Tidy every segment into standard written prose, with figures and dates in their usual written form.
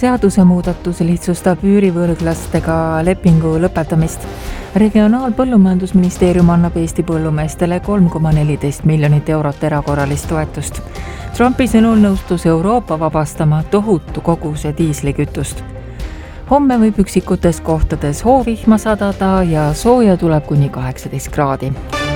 Seadusemuudatus lihtsustab üürivõlglastega lepingu lõpetamist. Regionaalpõllumajandusministeerium annab Eesti põllumeestele 3,14 miljonit eurot erakorralist toetust. Trumpi sõnul nõustus Euroopa vabastama tohutu koguse diislikütust. Homme võib üksikutes kohtades hoovihma sadada ja sooja tuleb kuni 18 kraadi.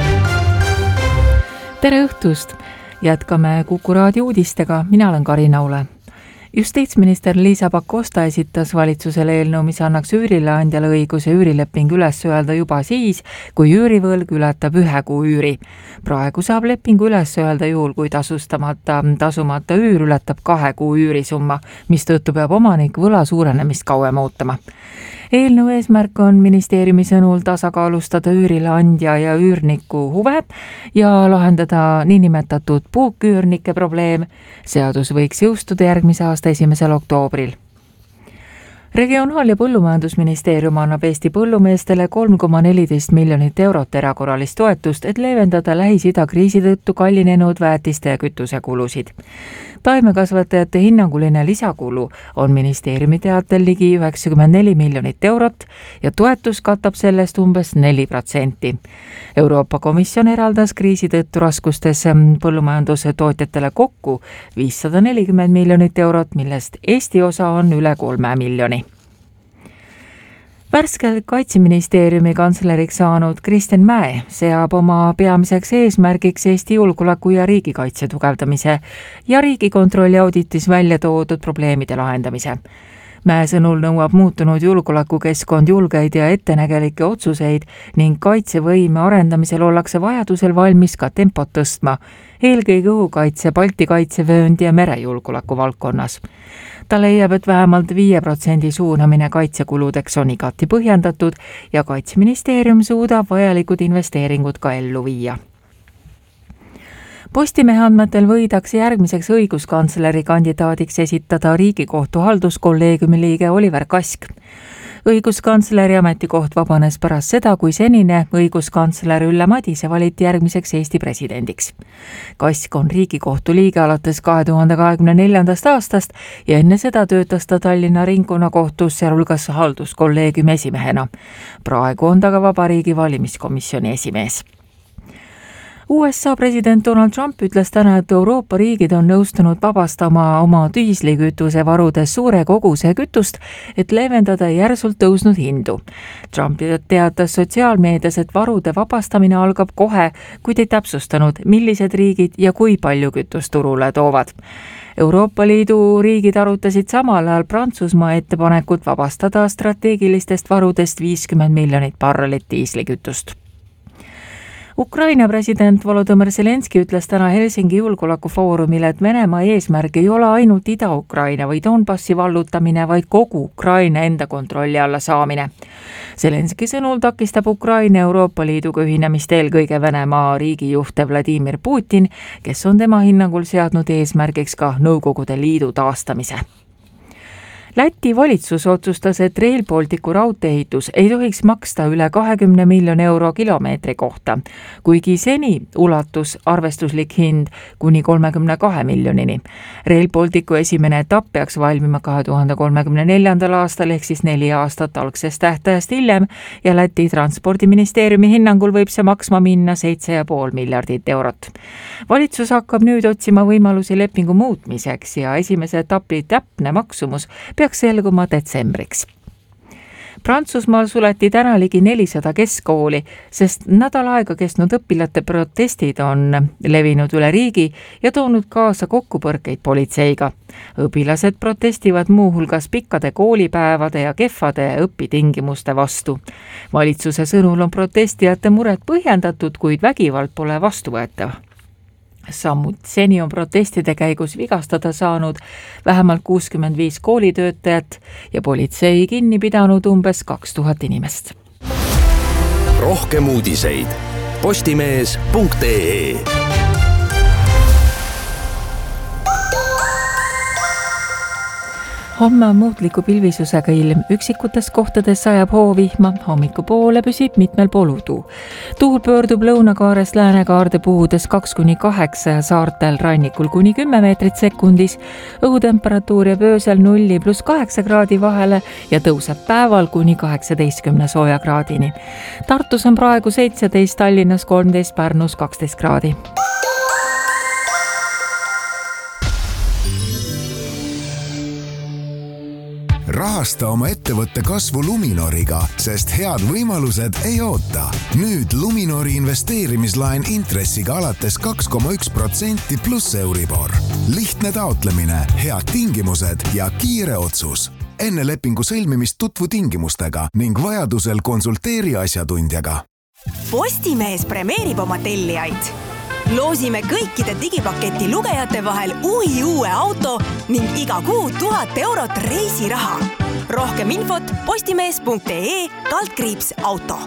Tere õhtust! Jätkame Kuku raadio uudistega. Mina olen Karina Ule. Justiitsminister Liisa Pakosta esitas valitsusele eelnõu, mis annaks üürileandjale õiguse üürileping üles öelda juba siis, kui üürivõlg ületab 1 kuu üüri. Praegu saab lepingu üles öelda juhul, kui tasumata üür ületab 2 kuu üürisumma, mistõttu peab omanik võla suurenemist kauem ootama. Eelnõu eesmärk on ministeeriumi sõnul tasakaalustada üürileandja ja üürniku huve ja lahendada niinimetatud puuküürnike probleem. Seadus võiks jõustuda järgmise aasta 1. oktoobril. Regionaal- ja põllumajandusministeerium annab Eesti põllumeestele 3,14 miljonit eurot erakorralist toetust, et leevendada Lähis-Ida kriisi tõttu kallinenud väetiste ja kütusekulusid. Taimekasvatajate hinnanguline lisakulu on ministeeriumi teatel ligi 94 miljonit eurot ja toetus katab sellest umbes 4%. Euroopa Komisjon eraldas kriisi tõttu raskustes põllumajanduse tootjatele kokku 540 miljonit eurot, millest Eesti osa on üle 3 miljoni. Värskelt Kaitseministeeriumi kantsleriks saanud Kristen Mäe seab oma peamiseks eesmärgiks Eesti julgeoleku ja riigikaitse tugevdamise ja Riigikontrolli auditis välja toodud probleemide lahendamise. Mäe sõnul nõuab muutunud julgeolekukeskkond julgeid ja ettenägelikke otsuseid ning kaitsevõime arendamisel ollakse vajadusel valmis ka tempot tõstma, eelkõige õhukaitse, Balti kaitsevöönd ja merejulgeoleku valdkonnas. Ta leiab, et vähemalt 5% suunamine kaitsekuludeks on igati põhjendatud ja Kaitseministeerium suudab vajalikud investeeringud ka ellu viia. Postimehe andmetel võidakse järgmiseks õiguskantsleri kandidaadiks esitada Riigikohtu halduskolleegiumi liige Oliver Kask. Õiguskantsleri ametikoht vabanes pärast seda, kui senine õiguskantsler Ülle Madise valiti järgmiseks Eesti presidendiks. Kask on Riigikohtu liige alates 2024. aastast ja enne seda töötas ta Tallinna ringkonnakohtus, sealhulgas halduskolleegiumi esimehena. Praegu on ta ka Vabariigi valimiskomisjoni esimees. USA president Donald Trump ütles täna, et Euroopa riigid on nõustunud vabastama oma diislikütuse varudes suure koguse kütust, et leevendada järsult tõusnud hindu. Trump teatas sotsiaalmeedias, et varude vabastamine algab kohe, kuid ei täpsustanud, millised riigid ja kui palju kütust turule toovad. Euroopa Liidu riigid arutasid samal ajal Prantsusmaa ettepanekut vabastada strateegilistest varudest 50 miljonit barrelit diislikütust. Ukraina president Volodõmõr Zelenski ütles täna Helsingi julgeolekufoorumile, et Venemaa eesmärk ei ole ainult Ida-Ukraina või Donbassi vallutamine, vaid kogu Ukraina enda kontrolli alla saamine. Zelenski sõnul takistab Ukraina Euroopa Liiduga ühinemist eelkõige Venemaa riigijuht Vladimir Putin, kes on tema hinnangul seadnud eesmärgiks ka Nõukogude Liidu taastamise. Läti valitsus otsustas, et Rail Balticu raudteeehitus ei tohiks maksta üle 20 miljoni euro kilomeetri kohta, kuigi seni ulatus arvestuslik hind kuni 32 miljonini. Rail Balticu esimene etapp peaks valmima 2034. aastal ehk siis 4 aastat algsest tähtajast hiljem ja Läti transpordiministeeriumi hinnangul võib see maksma minna 7,5 miljardit eurot. Valitsus hakkab nüüd otsima võimalusi lepingu muutmiseks ja esimese etapi täpne maksumus peaks selguma detsembriks. Prantsusmaal suleti täna ligi 400 keskkooli, sest nädal aega kestnud õpilate protestid on levinud üle riigi ja toonud kaasa kokkupõrkeid politseiga. Õpilased protestivad muuhulgas pikkade koolipäevade ja kehvade õpitingimuste vastu. Valitsuse sõnul on protestijate mured põhjendatud, kuid vägivald pole vastuvõetav. Seni on protestide käigus vigastada saanud vähemalt 65 koolitöötajat ja politsei kinni pidanud umbes 2000 inimest. Rohkem uudiseid postimees.ee. Homme on muutliku pilvisusega ilm, üksikutes kohtades sajab hoovihma, hommikupoole püsib mitmel pool udu. Tuul pöördub lõunakaarest läänekaarde puhudes 2-8 ja saartel rannikul kuni 10 meetrit sekundis. Õhutemperatuur jääb öösel 0+8 kraadi vahele ja tõuseb päeval kuni 18 soojakraadini. Tartus on praegu 17, Tallinnas 13, Pärnus 12 kraadi. Rahasta oma ettevõtte kasvu Luminoriga, sest head võimalused ei oota. Nüüd Luminori investeerimislaen intressiga alates 2,1% pluss Euribor. Lihtne taotlemine, head tingimused ja kiire otsus. Enne lepingu sõlmimist tutvu tingimustega ning vajadusel konsulteeri asjatundjaga. Postimees premeerib oma tellijaid. Loosime kõikide digipaketi lugejate vahel uue auto ning iga kuu 1000 eurot reisiraha. Rohkem infot postimees.ee/auto.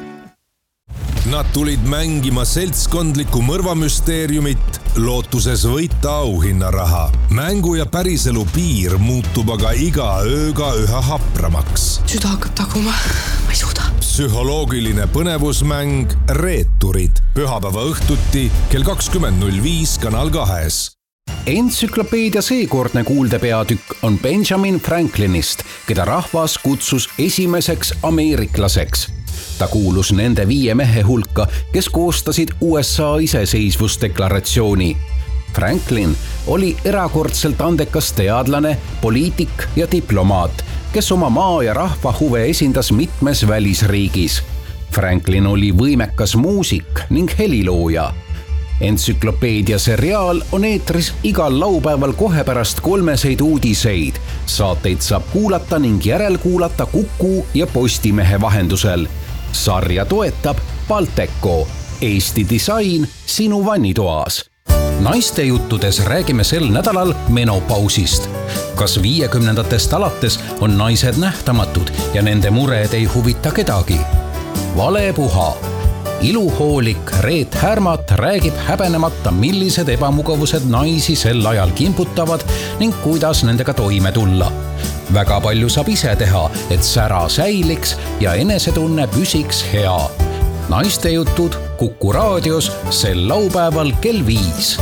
Nad tulid mängima seltskondlikku mõrvamüsteeriumit, lootuses võita auhinnaraha. Mängu ja päriselu piir muutub aga iga ööga üha hapramaks. Süda hakkab taguma, ma ei suuda. Psühholoogiline põnevusmäng Reeturid. Pühapäeva õhtuti kell 20.05 Kanal 2. Entsüklopeedia seekordne kuuldepeatükk on Benjamin Franklinist, keda rahvas kutsus esimeseks ameeriklaseks. Ta kuulus nende 5 mehe hulka, kes koostasid USA iseseisvusdeklaratsiooni. Franklin oli erakordselt andekas teadlane, poliitik ja diplomaat, kes oma maa ja rahva huve esindas mitmes välisriigis. Franklin oli võimekas muusik ning helilooja. Entsüklopeedia seriaal on eetris igal laupäeval kohe pärast 3 uudiseid. Saateid saab kuulata ning järelkuulata Kuku ja Postimehe vahendusel. Sarja toetab Balteco, Eesti disain sinu vannitoas. Naiste juttudes räägime sel nädalal menopausist. Kas 50-ndatest alates on naised nähtamatud ja nende mured ei huvita kedagi? Valepuha. Iluhoolik Reet Härmat räägib häbenemata, millised ebamugavused naisi sel ajal kimputavad ning kuidas nendega toime tulla. Väga palju saab ise teha, et sära säiliks ja enesetunne püsiks hea. Naiste jutud Kuku raadios sel laupäeval kell 5.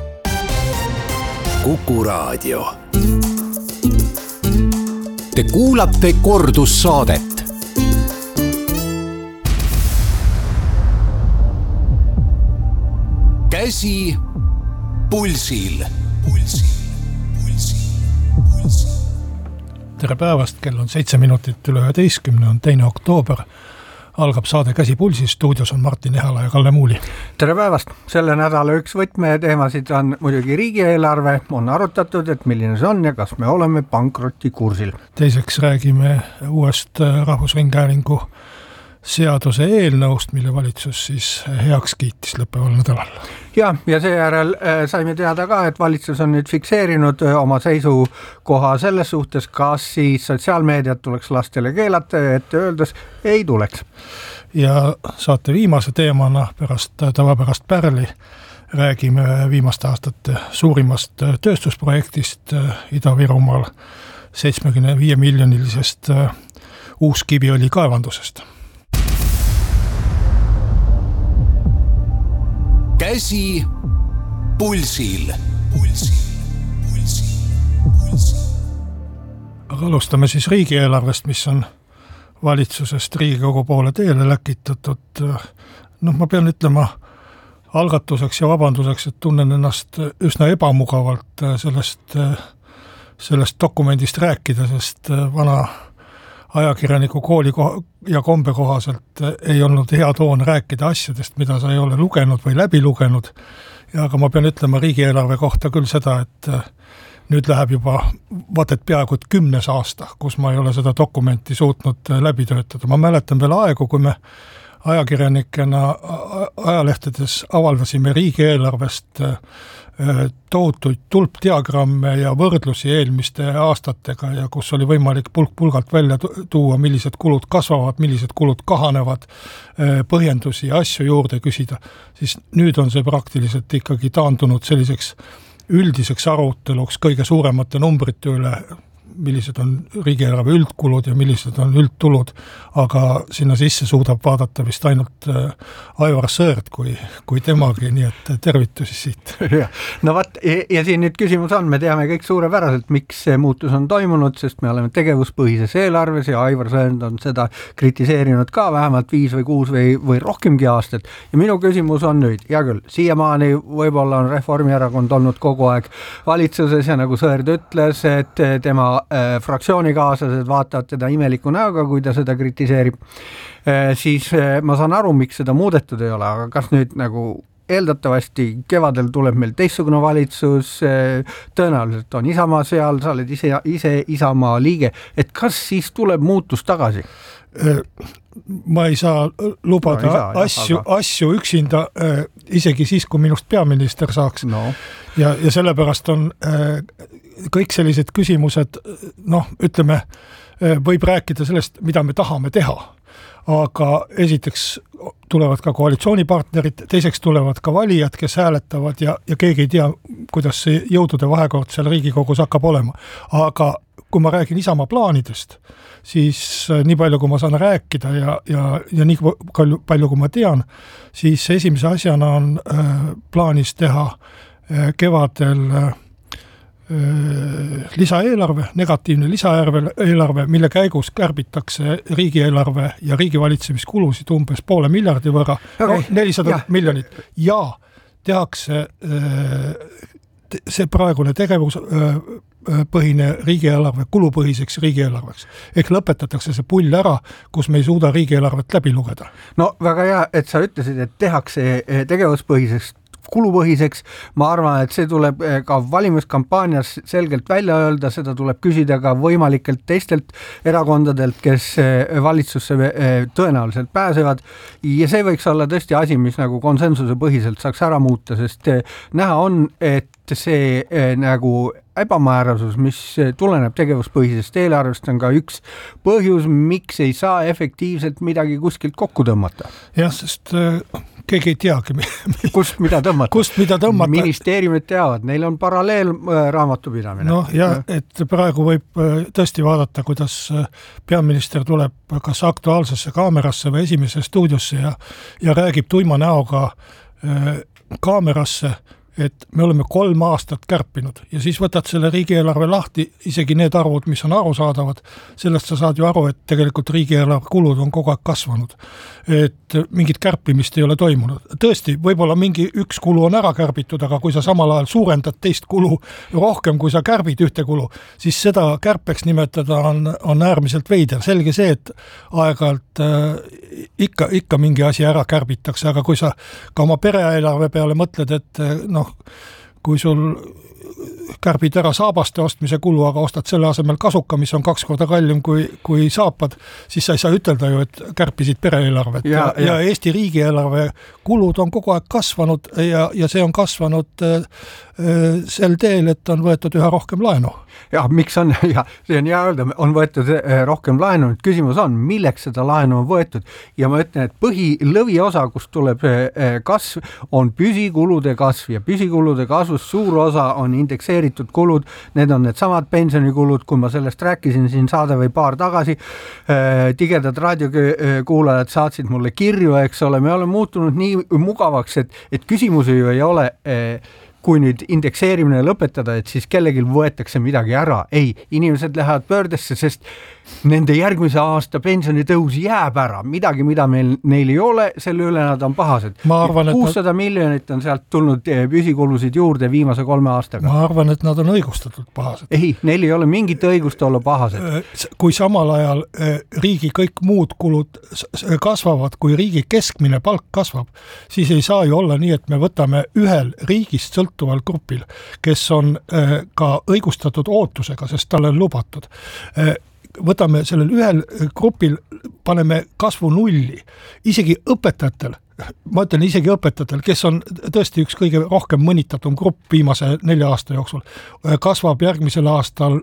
Kuku raadio. Te kuulate kordussaadet. Käsi pulsil. Tere päevast, kell on 7 minutit üle 11, on 2. oktoober. Algab saade Käsi pulsis, stuudios on Martin Ehala ja Kalle Muuli. Tere päevast! Selle nädala üks võtmeteemasid on muidugi riigieelarve. On arutatud, et milline see on ja kas me oleme pankrotikursil. Teiseks räägime uuest Rahvusringhäälingu seaduse eelnõust, mille valitsus siis heaks kiitis lõppeval nädalal. Ja seejärel saime teada ka, et valitsus on nüüd fikseerinud oma seisukoha selles suhtes, kas siis sotsiaalmeediat tuleks lastele keelata ja ette öeldes ei tuleks. Ja saate viimase teemana pärast tavapärast Pärli räägime viimaste aastate suurimast tööstusprojektist Ida-Virumaal 75 miljonilisest Uuskiviõli kaevandusest. Käsi pulsil. Aga alustame siis riigieelarvest, mis on valitsusest Riigikogu poole teele läkitatud. Ma pean ütlema algatuseks ja vabanduseks, et tunnen ennast üsna ebamugavalt sellest dokumendist rääkida, sest vana ajakirjaniku kooli ja kombe kohaselt ei olnud hea toon rääkida asjadest, mida sa ei ole lugenud või läbi lugenud. Aga ma pean ütlema riigieelarve kohta küll seda, et nüüd läheb juba vaadet peaaegu 10 aasta, kus ma ei ole seda dokumenti suutnud läbi töötada. Ma mäletan veel aegu, kui me ajakirjanikena ajalehtedes avaldasime riigieelarvest tohutuid tulpdiagramme ja võrdlusi eelmiste aastatega ja kus oli võimalik pulgalt välja tuua, millised kulud kasvavad, millised kulud kahanevad, põhjendusi ja asju juurde küsida, siis nüüd on see praktiliselt ikkagi taandunud selliseks üldiseks aruteluks kõige suuremate numbrite üle, millised on riigieelarve üldkulud ja millised on üldtulud, aga sinna sisse suudab vaadata vist ainult Aivar Sõerd, kui temagi, nii et tervitusi siit. No vaat, ja siin nüüd küsimus on, me teame kõik suurepäraselt, miks see muutus on toimunud, sest me oleme tegevuspõhises eelarves ja Aivar Sõerd on seda kritiseerinud ka vähemalt 5 või 6 või rohkemgi aastat. Ja minu küsimus on nüüd, hea küll, siiamaani võib-olla on Reformierakond olnud kogu aeg valitsuses ja nagu Sõerd ütles, et tema fraktsioonikaaslased vaatavad teda imeliku näoga, kui ta seda kritiseerib, siis ma saan aru, miks seda muudetud ei ole, aga kas nüüd nagu eeldatavasti kevadel tuleb meil teistsugune valitsus, tõenäoliselt on Isamaa seal, sa oled ise Isamaa liige, et kas siis tuleb muutus tagasi? Ma ei saa lubada asju üksinda, isegi siis, kui minust peaminister saaks. No. Ja sellepärast on kõik sellised küsimused, ütleme, võib rääkida sellest, mida me tahame teha. Aga esiteks tulevad ka koalitsioonipartnerid, teiseks tulevad ka valijad, kes hääletavad ja keegi ei tea, kuidas see jõudude vahekord seal Riigikogus hakkab olema. Aga kui ma räägin Isamaa plaanidest, siis nii palju, kui ma saan rääkida ja nii palju, kui ma tean, siis esimese asjana on plaanis teha kevadel lisaeelarve, negatiivne lisaeelarve, mille käigus kärbitakse riigieelarve ja riigivalitsemiskulusid umbes 500 miljardi võrra, 400 miljonit ja tehakse see praegune tegevuspõhine riigieelarve kulupõhiseks riigieelarveks. Ehk lõpetatakse see pull ära, kus me ei suuda riigieelarvet läbi lugeda. No väga hea, et sa ütlesid, et tehakse tegevuspõhiseks kulupõhiseks, ma arvan, et see tuleb ka valimiskampaanias selgelt välja öelda, seda tuleb küsida ka võimalikelt teistelt erakondadelt, kes valitsusse tõenäoliselt pääsevad ja see võiks olla tõesti asi, mis nagu konsensuse põhiselt saaks ära muuta, sest näha on, et see nagu ebamäärasus, mis tuleneb tegevuspõhisest eelarvest, on ka üks põhjus, miks ei saa efektiivselt midagi kuskilt kokku tõmmata. Jah, sest keegi ei teagi, kust mida tõmmata. Ministeeriumid teavad, neil on paralleel raamatupidamine. No ja, et praegu võib tõesti vaadata, kuidas peaminister tuleb kas aktuaalsesse kaamerasse või esimesse stuudiosse ja räägib tuima näoga kaamerasse, et me oleme 3 aastat kärpinud ja siis võtad selle riigieelarve lahti, isegi need arvud, mis on arusaadavad, sellest sa saad ju aru, et tegelikult riigieelarve kulud on kogu aeg kasvanud. Et mingit kärpimist ei ole toimunud. Tõesti, võib-olla mingi üks kulu on ära kärbitud, aga kui sa samal ajal suurendad teist kulu rohkem, kui sa kärbid ühte kulu, siis seda kärpeks nimetada on äärmiselt veider. Selge see, et aeg-ajalt ikka mingi asi ära kärbitakse, aga kui sa ka oma pereeelarve peale mõtled, et kui sul kärbid ära saabaste ostmise kulu, aga ostad selle asemel kasuka, mis on 2 korda kallim kui saapad, siis sa ei saa ütelda ju, et kärpisid pereeelarvet. Ja Eesti riigieelarve kulud on kogu aeg kasvanud ja see on kasvanud sel teel, et on võetud üha rohkem laenu. Ja, miks on, ja see on hea öelda, on võetud rohkem laenu, nüüd küsimus on, milleks seda laenu on võetud ja ma ütlen, et põhilõviosa, kus tuleb kasv, on püsikulude kasv ja püsikulude kasvust suur osa on indekseeritud kulud, need on need samad pensionikulud, kui ma sellest rääkisin siin saade või paar tagasi, tigedad raadiokuulajad saatsid mulle kirju, eks ole, me oleme muutunud nii mugavaks, et küsimusi ju ei ole kui nüüd indekseerimine lõpetada, et siis kellelgi võetakse midagi ära. Ei, inimesed lähevad pöördesse, sest nende järgmise aasta pensionitõus jääb ära. Midagi, mida neil ei ole, selle üle nad on pahased. 600 miljonit on sealt tulnud püsikulusid juurde viimase 3 aastaga. Ma arvan, et nad on õigustatult pahased. Ei, neil ei ole mingit õigust olla pahased. Kui samal ajal riigi kõik muud kulud kasvavad, kui riigi keskmine palk kasvab, siis ei saa ju olla nii, et me võtame ühel riigist sõltuval grupil, kes on ka õigustatud ootusega, sest talle on lubatud. Võtame sellel ühel grupil, paneme kasvu nulli. Isegi õpetajatel, ma ütlen isegi õpetajatel, kes on tõesti üks kõige rohkem mõnitatum grupp viimase 4 aasta jooksul, kasvab järgmisel aastal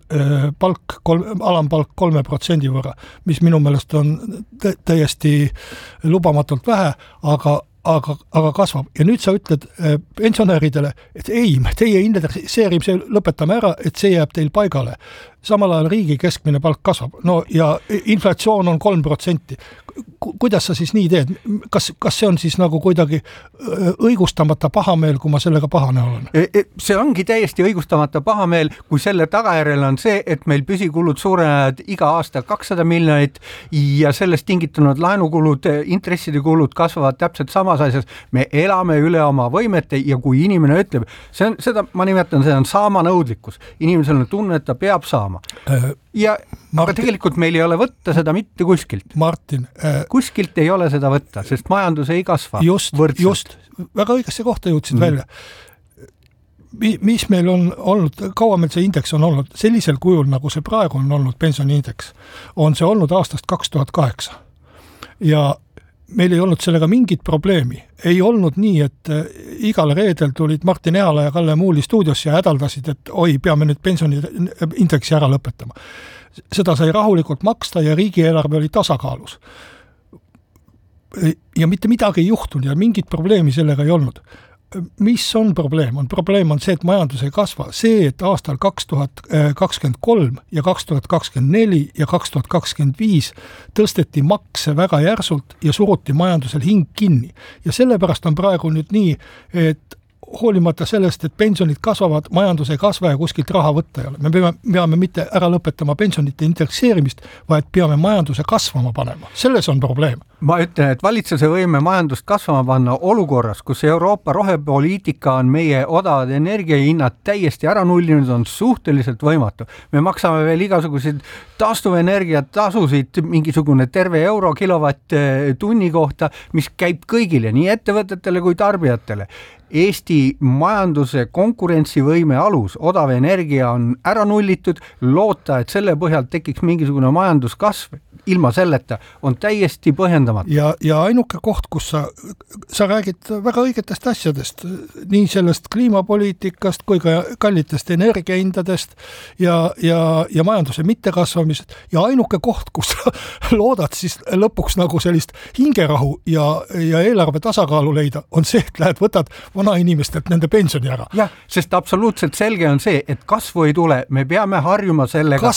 alampalk 3% võrra, mis minu meelest on täiesti lubamatult vähe, aga kasvab. Ja nüüd sa ütled pensionäridele, et ei, teie indekseerimise lõpetame ära, et see jääb teil paigale. samal ajal riigi keskmine palk kasvab, no ja inflatsioon on 3%. Kuidas sa siis nii teed? Kas see on siis nagu kuidagi õigustamata pahameel, kui ma sellega pahane olen? See ongi täiesti õigustamata pahameel, kui selle tagajärjel on see, et meil püsikulud suurenevad iga aasta 200 miljonit ja sellest tingitud laenukulud, intresside kulud kasvavad täpselt samas asjas. Me elame üle oma võimete ja kui inimene ütleb, seda ma nimetan, see on saamanõudlikkus. Inimesel on tunne, et ta peab saama. Aga tegelikult meil ei ole võtta seda mitte kuskilt. Martin. Kuskilt ei ole seda võtta, sest majandus ei kasva võrdselt. Just, väga õigesse kohta jõudsid välja. Mis meil on olnud, kaua meil see indeks on olnud, sellisel kujul, nagu see praegu on olnud pensioniindeks, on see olnud aastast 2008. Ja meil ei olnud sellega mingit probleemi. Ei olnud nii, et igal reedel tulid Martin Ehala ja Kalle Muuli stuudiosse ja hädaldasid, et oi, peame nüüd pensioniindeksi ära lõpetama. Seda sai rahulikult maksta ja riigieelarve oli tasakaalus. Ja mitte midagi ei juhtunud ja mingit probleemi sellega ei olnud. Mis on probleem? Probleem on see, et majandus ei kasva. See, et aastal 2023 ja 2024 ja 2025 tõsteti makse väga järsult ja suruti majandusel hing kinni. Ja sellepärast on praegu nüüd nii, et hoolimata sellest, et pensionid kasvavad, majandus ei kasva ja kuskilt raha võtta ei ole. Me peame mitte ära lõpetama pensionite indekseerimist, vaid peame majanduse kasvama panema. Selles on probleem. Ma ütlen, et valitsuse võime majandust kasvama panna olukorras, kus Euroopa rohepoliitika on meie odavad energiahinnad täiesti ära nullinud, on suhteliselt võimatu. Me maksame veel igasuguseid taastuvenergiat tasusid, mingisugune terve euro kilovatt tunni kohta, mis käib kõigile, nii ettevõtetele kui tarbijatele. Eesti majanduse konkurentsivõime alus, odav energia on ära nullitud, loota, et selle põhjalt tekiks mingisugune majanduskasv ilma selleta on täiesti põhjendamatu. Ja ainuke koht, kus sa räägid väga õigetest asjadest, nii sellest kliimapoliitikast kui ka kallitest energiahindadest ja majanduse mittekasvamisest ja ainuke koht, kus sa loodad siis lõpuks nagu sellist hingerahu ja eelarve tasakaalu leida, on see, et lähed võtad vanainimestelt nende pensioni ära. Jah, sest absoluutselt selge on see, et kasvu ei tule, me peame harjuma sellega.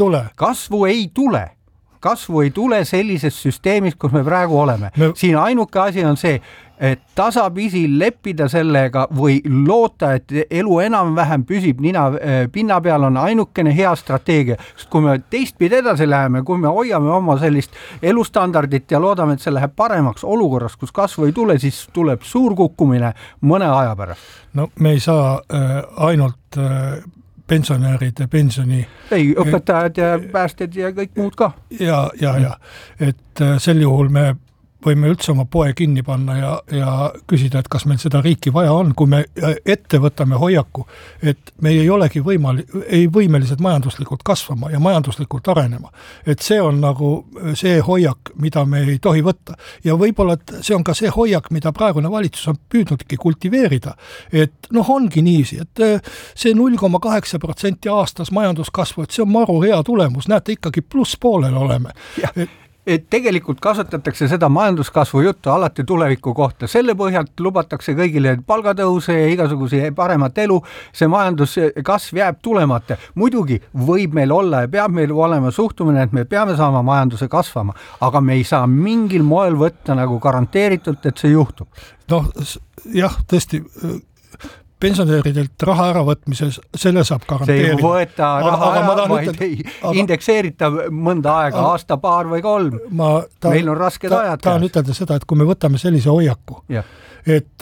Kasvu ei tule sellises süsteemis, kus me praegu oleme. Siin ainuke asi on see, et tasapisi leppida sellega või loota, et elu enam-vähem püsib pinna peal on ainukene hea strateegia. Sest kui me teistpidi edasi läheme, kui me hoiame oma sellist elustandardit ja loodame, et see läheb paremaks olukorras, kus kasvu ei tule, siis tuleb suur kukkumine mõne aja pärast. No me ei saa ainult pensionäride pensioni. Ei, õpetajad ja päästed ja kõik muud ka. Ja. Et sel juhul me võime üldse oma poe kinni panna ja küsida, et kas meil seda riiki vaja on, kui me ette võtame hoiaku, et me ei olegi võimelised majanduslikult kasvama ja majanduslikult arenema. Et see on nagu see hoiak, mida me ei tohi võtta. Ja võib-olla see on ka see hoiak, mida praegune valitsus on püüdnudki kultiveerida. Et ongi niiviisi, et see 0,8% aastas majanduskasvu, et see on maru hea tulemus, näete ikkagi plusspoolel oleme. Et tegelikult kasutatakse seda majanduskasvu juttu alati tuleviku kohta. Selle põhjalt lubatakse kõigile palgatõuse ja igasuguse paremat elu. See majanduskasv jääb tulemata. Muidugi võib meil olla ja peab meil olema suhtumine, et me peame saama majanduse kasvama, aga me ei saa mingil moel võtta nagu garanteeritult, et see juhtub. Jah, tõesti, pensionäridelt raha äravõtmises, selle saab garanteerida. See ei võeta raha ära, vaid ei indekseerita mõnda aega, aasta, paar või 3. Meil on rasked ajad. Tahan ütelda seda, et kui me võtame sellise hoiaku, et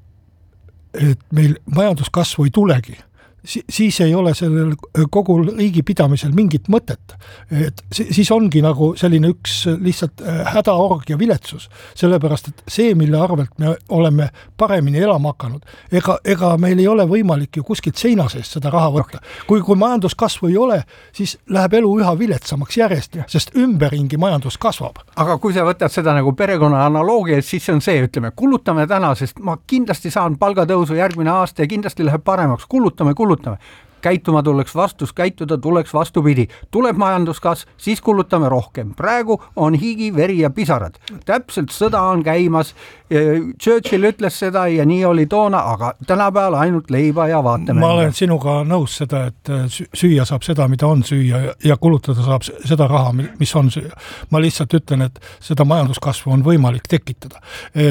meil majanduskasvu ei tulegi, siis ei ole sellel kogu riigi pidamisel mingit mõtet. Et siis ongi nagu selline üks lihtsalt hädaorg ja viletsus, sellepärast, et see, mille arvelt me oleme paremini elama hakanud, ega meil ei ole võimalik ju kuskilt seina seest seda raha võtta. Kui majanduskasvu ei ole, siis läheb elu üha viletsamaks järjest, sest ümberringi majandus kasvab. Aga kui sa võtad seda nagu perekonna analoogia, siis on see, ütleme, kulutame täna, sest ma kindlasti saan palgatõusu järgmine aasta ja kindlasti läheb paremaks, kulutame. käituma tuleks käituda tuleks vastupidi. Tuleb majanduskasv, siis kulutame rohkem. Praegu on higi, veri ja pisarad. Täpselt sõda on käimas. Churchill ütles seda ja nii oli toona, aga tänapäeval ainult leiba ja vaatame. Ma olen sinuga nõus seda, et süüa saab seda, mida on süüa ja kulutada saab seda raha, mis on süüa. Ma lihtsalt ütlen, et seda majanduskasvu on võimalik tekitada.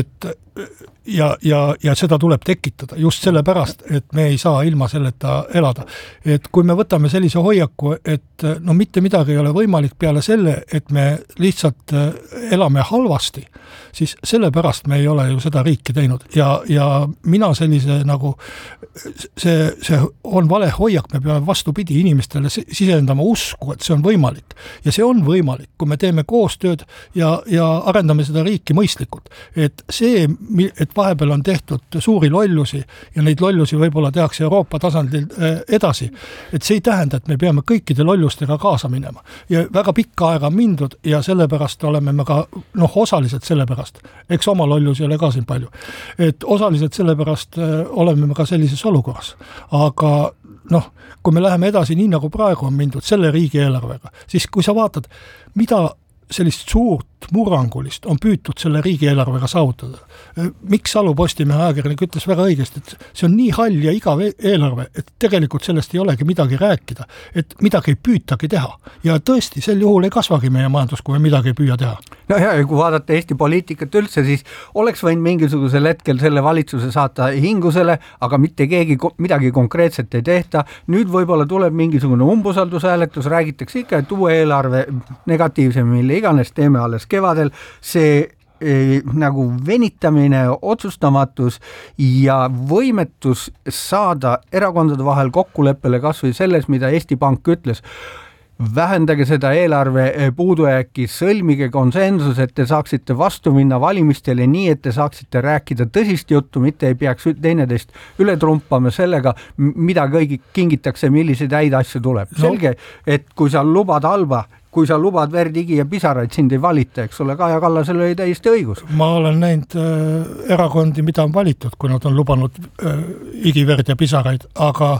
Ja seda tuleb tekitada just sellepärast, et me ei saa ilma selleta elada. Et kui me võtame sellise hoiaku, et no mitte midagi ei ole võimalik peale selle, et me lihtsalt elame halvasti, siis sellepärast me ei ole ju seda riiki teinud ja mina sellise nagu see on vale hoiak, me peame vastupidi inimestele sisendama usku, et see on võimalik ja see on võimalik, kui me teeme koostööd ja arendame seda riiki mõistlikult, et see, et vahepeal on tehtud suuri lollusi ja neid lollusi võib-olla tehakse Euroopa tasandil edasi, et see ei tähenda, et me peame kõikide lollustega kaasa minema ja väga pikka aega mindud ja sellepärast oleme me ka osaliselt sellepärast, eks oma lollusi ole ka siin palju, et osaliselt sellepärast oleme me ka sellises olukorras, aga kui me läheme edasi nii nagu praegu on mindud selle riigieelarvega, siis kui sa vaatad, mida sellist suurt murrangulist on püütud selle riigieelarvega saavutada. Miks Salu Postimehe ajakirjanik ütles väga õigesti, et see on nii hall ja igav eelarve, et tegelikult sellest ei olegi midagi rääkida, et midagi ei püütagi teha. Ja tõesti, sel juhul ei kasvagi meie majandus, kui me midagi ei püüa teha. No ja kui vaadata Eesti poliitikat üldse, siis oleks võinud mingisugusel hetkel selle valitsuse saata hingusele, aga mitte keegi midagi konkreetset ei tehta. Nüüd võib-olla tuleb mingisugune umbusaldushääletus, räägitakse ikka, et uue eelarve negatiivse, mille iganes teeme alles kevadel, see nagu venitamine, otsustamatus ja võimetus saada erakondade vahel kokkuleppele kas või selles, mida Eesti Pank ütles. Vähendage seda eelarve puudujääki, sõlmige konsensus, et te saaksite vastu minna valimistele nii, et te saaksite rääkida tõsist juttu, mitte ei peaks teineteist üle trumpama sellega, mida kõigi kingitakse, milliseid häid asju tuleb. Selge, et kui sa lubad halba, kui sa lubad verd, higi ja pisaraid, sind ei valita, eks ole, Kaja Kallasel oli täiesti õigus. Ma olen näinud erakondi, mida on valitud, kui nad on lubanud higi, verd ja pisaraid, aga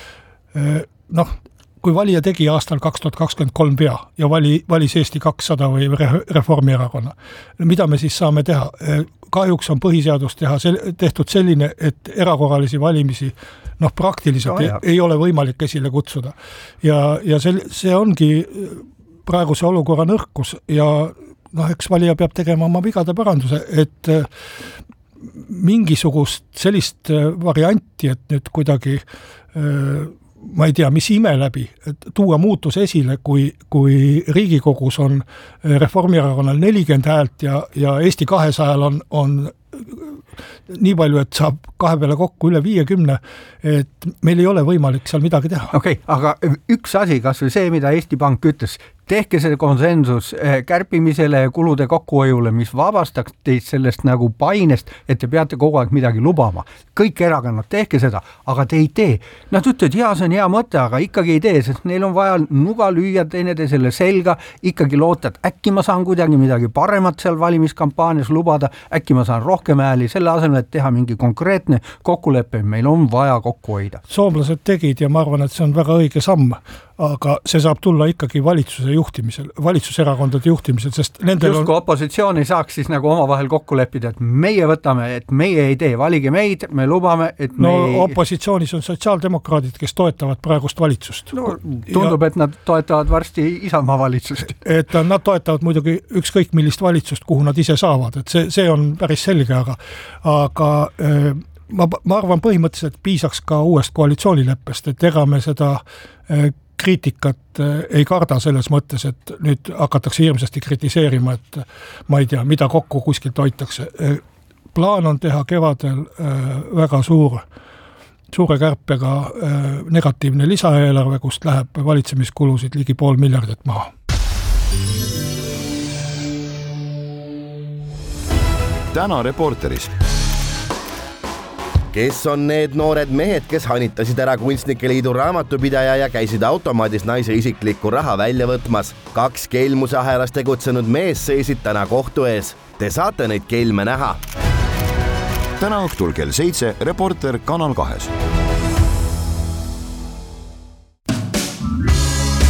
kui valija tegi aastal 2023 pea ja valis Eesti 200 või Reformierakonna, mida me siis saame teha? Kahjuks on põhiseadus tehtud selline, et erakorralisi valimisi praktiliselt ei ole võimalik esile kutsuda. Ja see ongi praeguse olukorra nõrkus ja eks valija peab tegema oma vigade paranduse, et mingisugust sellist varianti, et nüüd kuidagi ma ei tea, mis ime läbi, et tuua muutus esile, kui Riigikogus on Reformierakonnal 40 häält ja Eesti 200 on nii palju, et saab kahe peale kokku üle 50, et meil ei ole võimalik seal midagi teha. Okei, aga üks asi, kas või see, mida Eesti Pank ütles, tehke see konsensus kärpimisele ja kulude kokkuhoiule, mis vabastaks teid sellest nagu painest, et te peate kogu aeg midagi lubama. Kõik erakonnad, tehke seda, aga te ei tee. Nad ütlevad, see on hea mõte, aga ikkagi ei tee, sest neil on vaja nuga lüüa teineteisele selga, ikkagi loota, et äkki ma saan kuidagi midagi paremat seal valimiskampaanias lubada, äkki ma saan rohkem hääli, selle asemel, et teha mingi konkreetne kokkulepe, meil on vaja kokku hoida. Soomlased tegid ja ma arvan, et see on väga õige samm, aga see saab tulla ikkagi valitsuse juhtimisel, valitsuserakondade juhtimisel, sest nendel just kui opositsioon ei saaks siis nagu omavahel kokku leppida, et meie võtame, et meie ei tee, valige meid, me lubame, et opositsioonis on sotsiaaldemokraadid, kes toetavad praegust valitsust. Tundub, et nad toetavad varsti Isamaa valitsust. Et nad toetavad muidugi ükskõik millist valitsust, kuhu nad ise saavad, et see on päris selge, aga ma arvan põhimõtteliselt piisaks ka uuest koalitsioonileppest, et ega me seda kriitikat ei karda selles mõttes, et nüüd hakatakse hirmsasti kritiseerima, et ma ei tea, mida kokku kuskilt hoitakse. Plaan on teha kevadel väga suure kärpega negatiivne lisaeelarve, kust läheb valitsemiskulusid ligi 500 miljardit maha. Täna Reporteris. Kes on need noored mehed, kes hanitasid ära Kunstnike Liidu raamatupidaja ja käisid automaadis naise isiklikku raha välja võtmas? 2 kelmuse ahelas tegutsenud mees seisid täna kohtu ees. Te saate neid kelme näha. Täna õhtul kell 7 Reporter Kanal 2.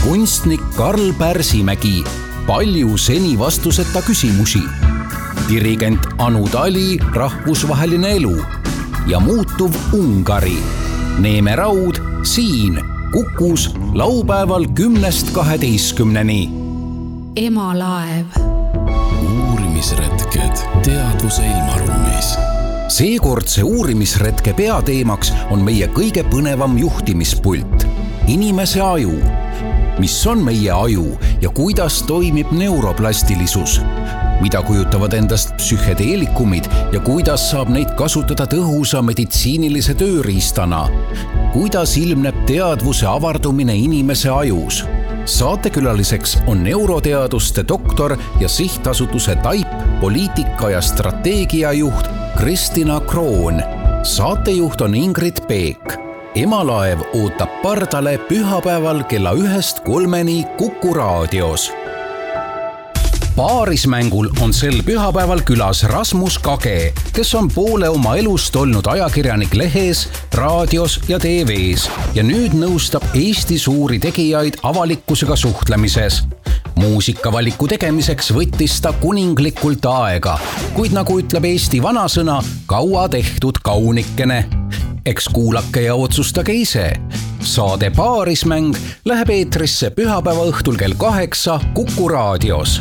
kunstnik Karl Pärsimägi, palju seni vastuseta küsimusi. Dirigent Anu Tali, rahvusvaheline elu ja muutuv Ungari. Neeme Raud siin Kukus laupäeval 10-12. Emalaev. Uurimisretked teadvuse ilmaruumis. Seekordse uurimisretke peateemaks on meie kõige põnevam juhtimispult, inimese aju. Mis on meie aju ja kuidas toimib neuroplastilisus? Mida kujutavad endast psühhedeelikumid ja kuidas saab neid kasutada tõhusa meditsiinilise tööriistana? Kuidas ilmneb teadvuse avardumine inimese ajus? Saatekülaliseks on neuroteaduste doktor ja sihtasutuse TAIP poliitika ja strateegiajuht Kristina Kroon. Saatejuht on Ingrid Peek. Emalaev ootab pardale pühapäeval kella 1-3 Kuku raadios. Paarismängul on sel pühapäeval külas Rasmus Kage, kes on poole oma elust olnud ajakirjanik lehes, raadios ja TVs ja nüüd nõustab Eesti suuri tegijaid avalikkusega suhtlemises. Muusikavaliku tegemiseks võttis ta kuninglikult aega, kuid nagu ütleb Eesti vanasõna, kaua tehtud kaunikene. Eks kuulake ja otsustage ise. Saade Paarismäng läheb eetrisse pühapäeva õhtul kell 8 Kuku raadios.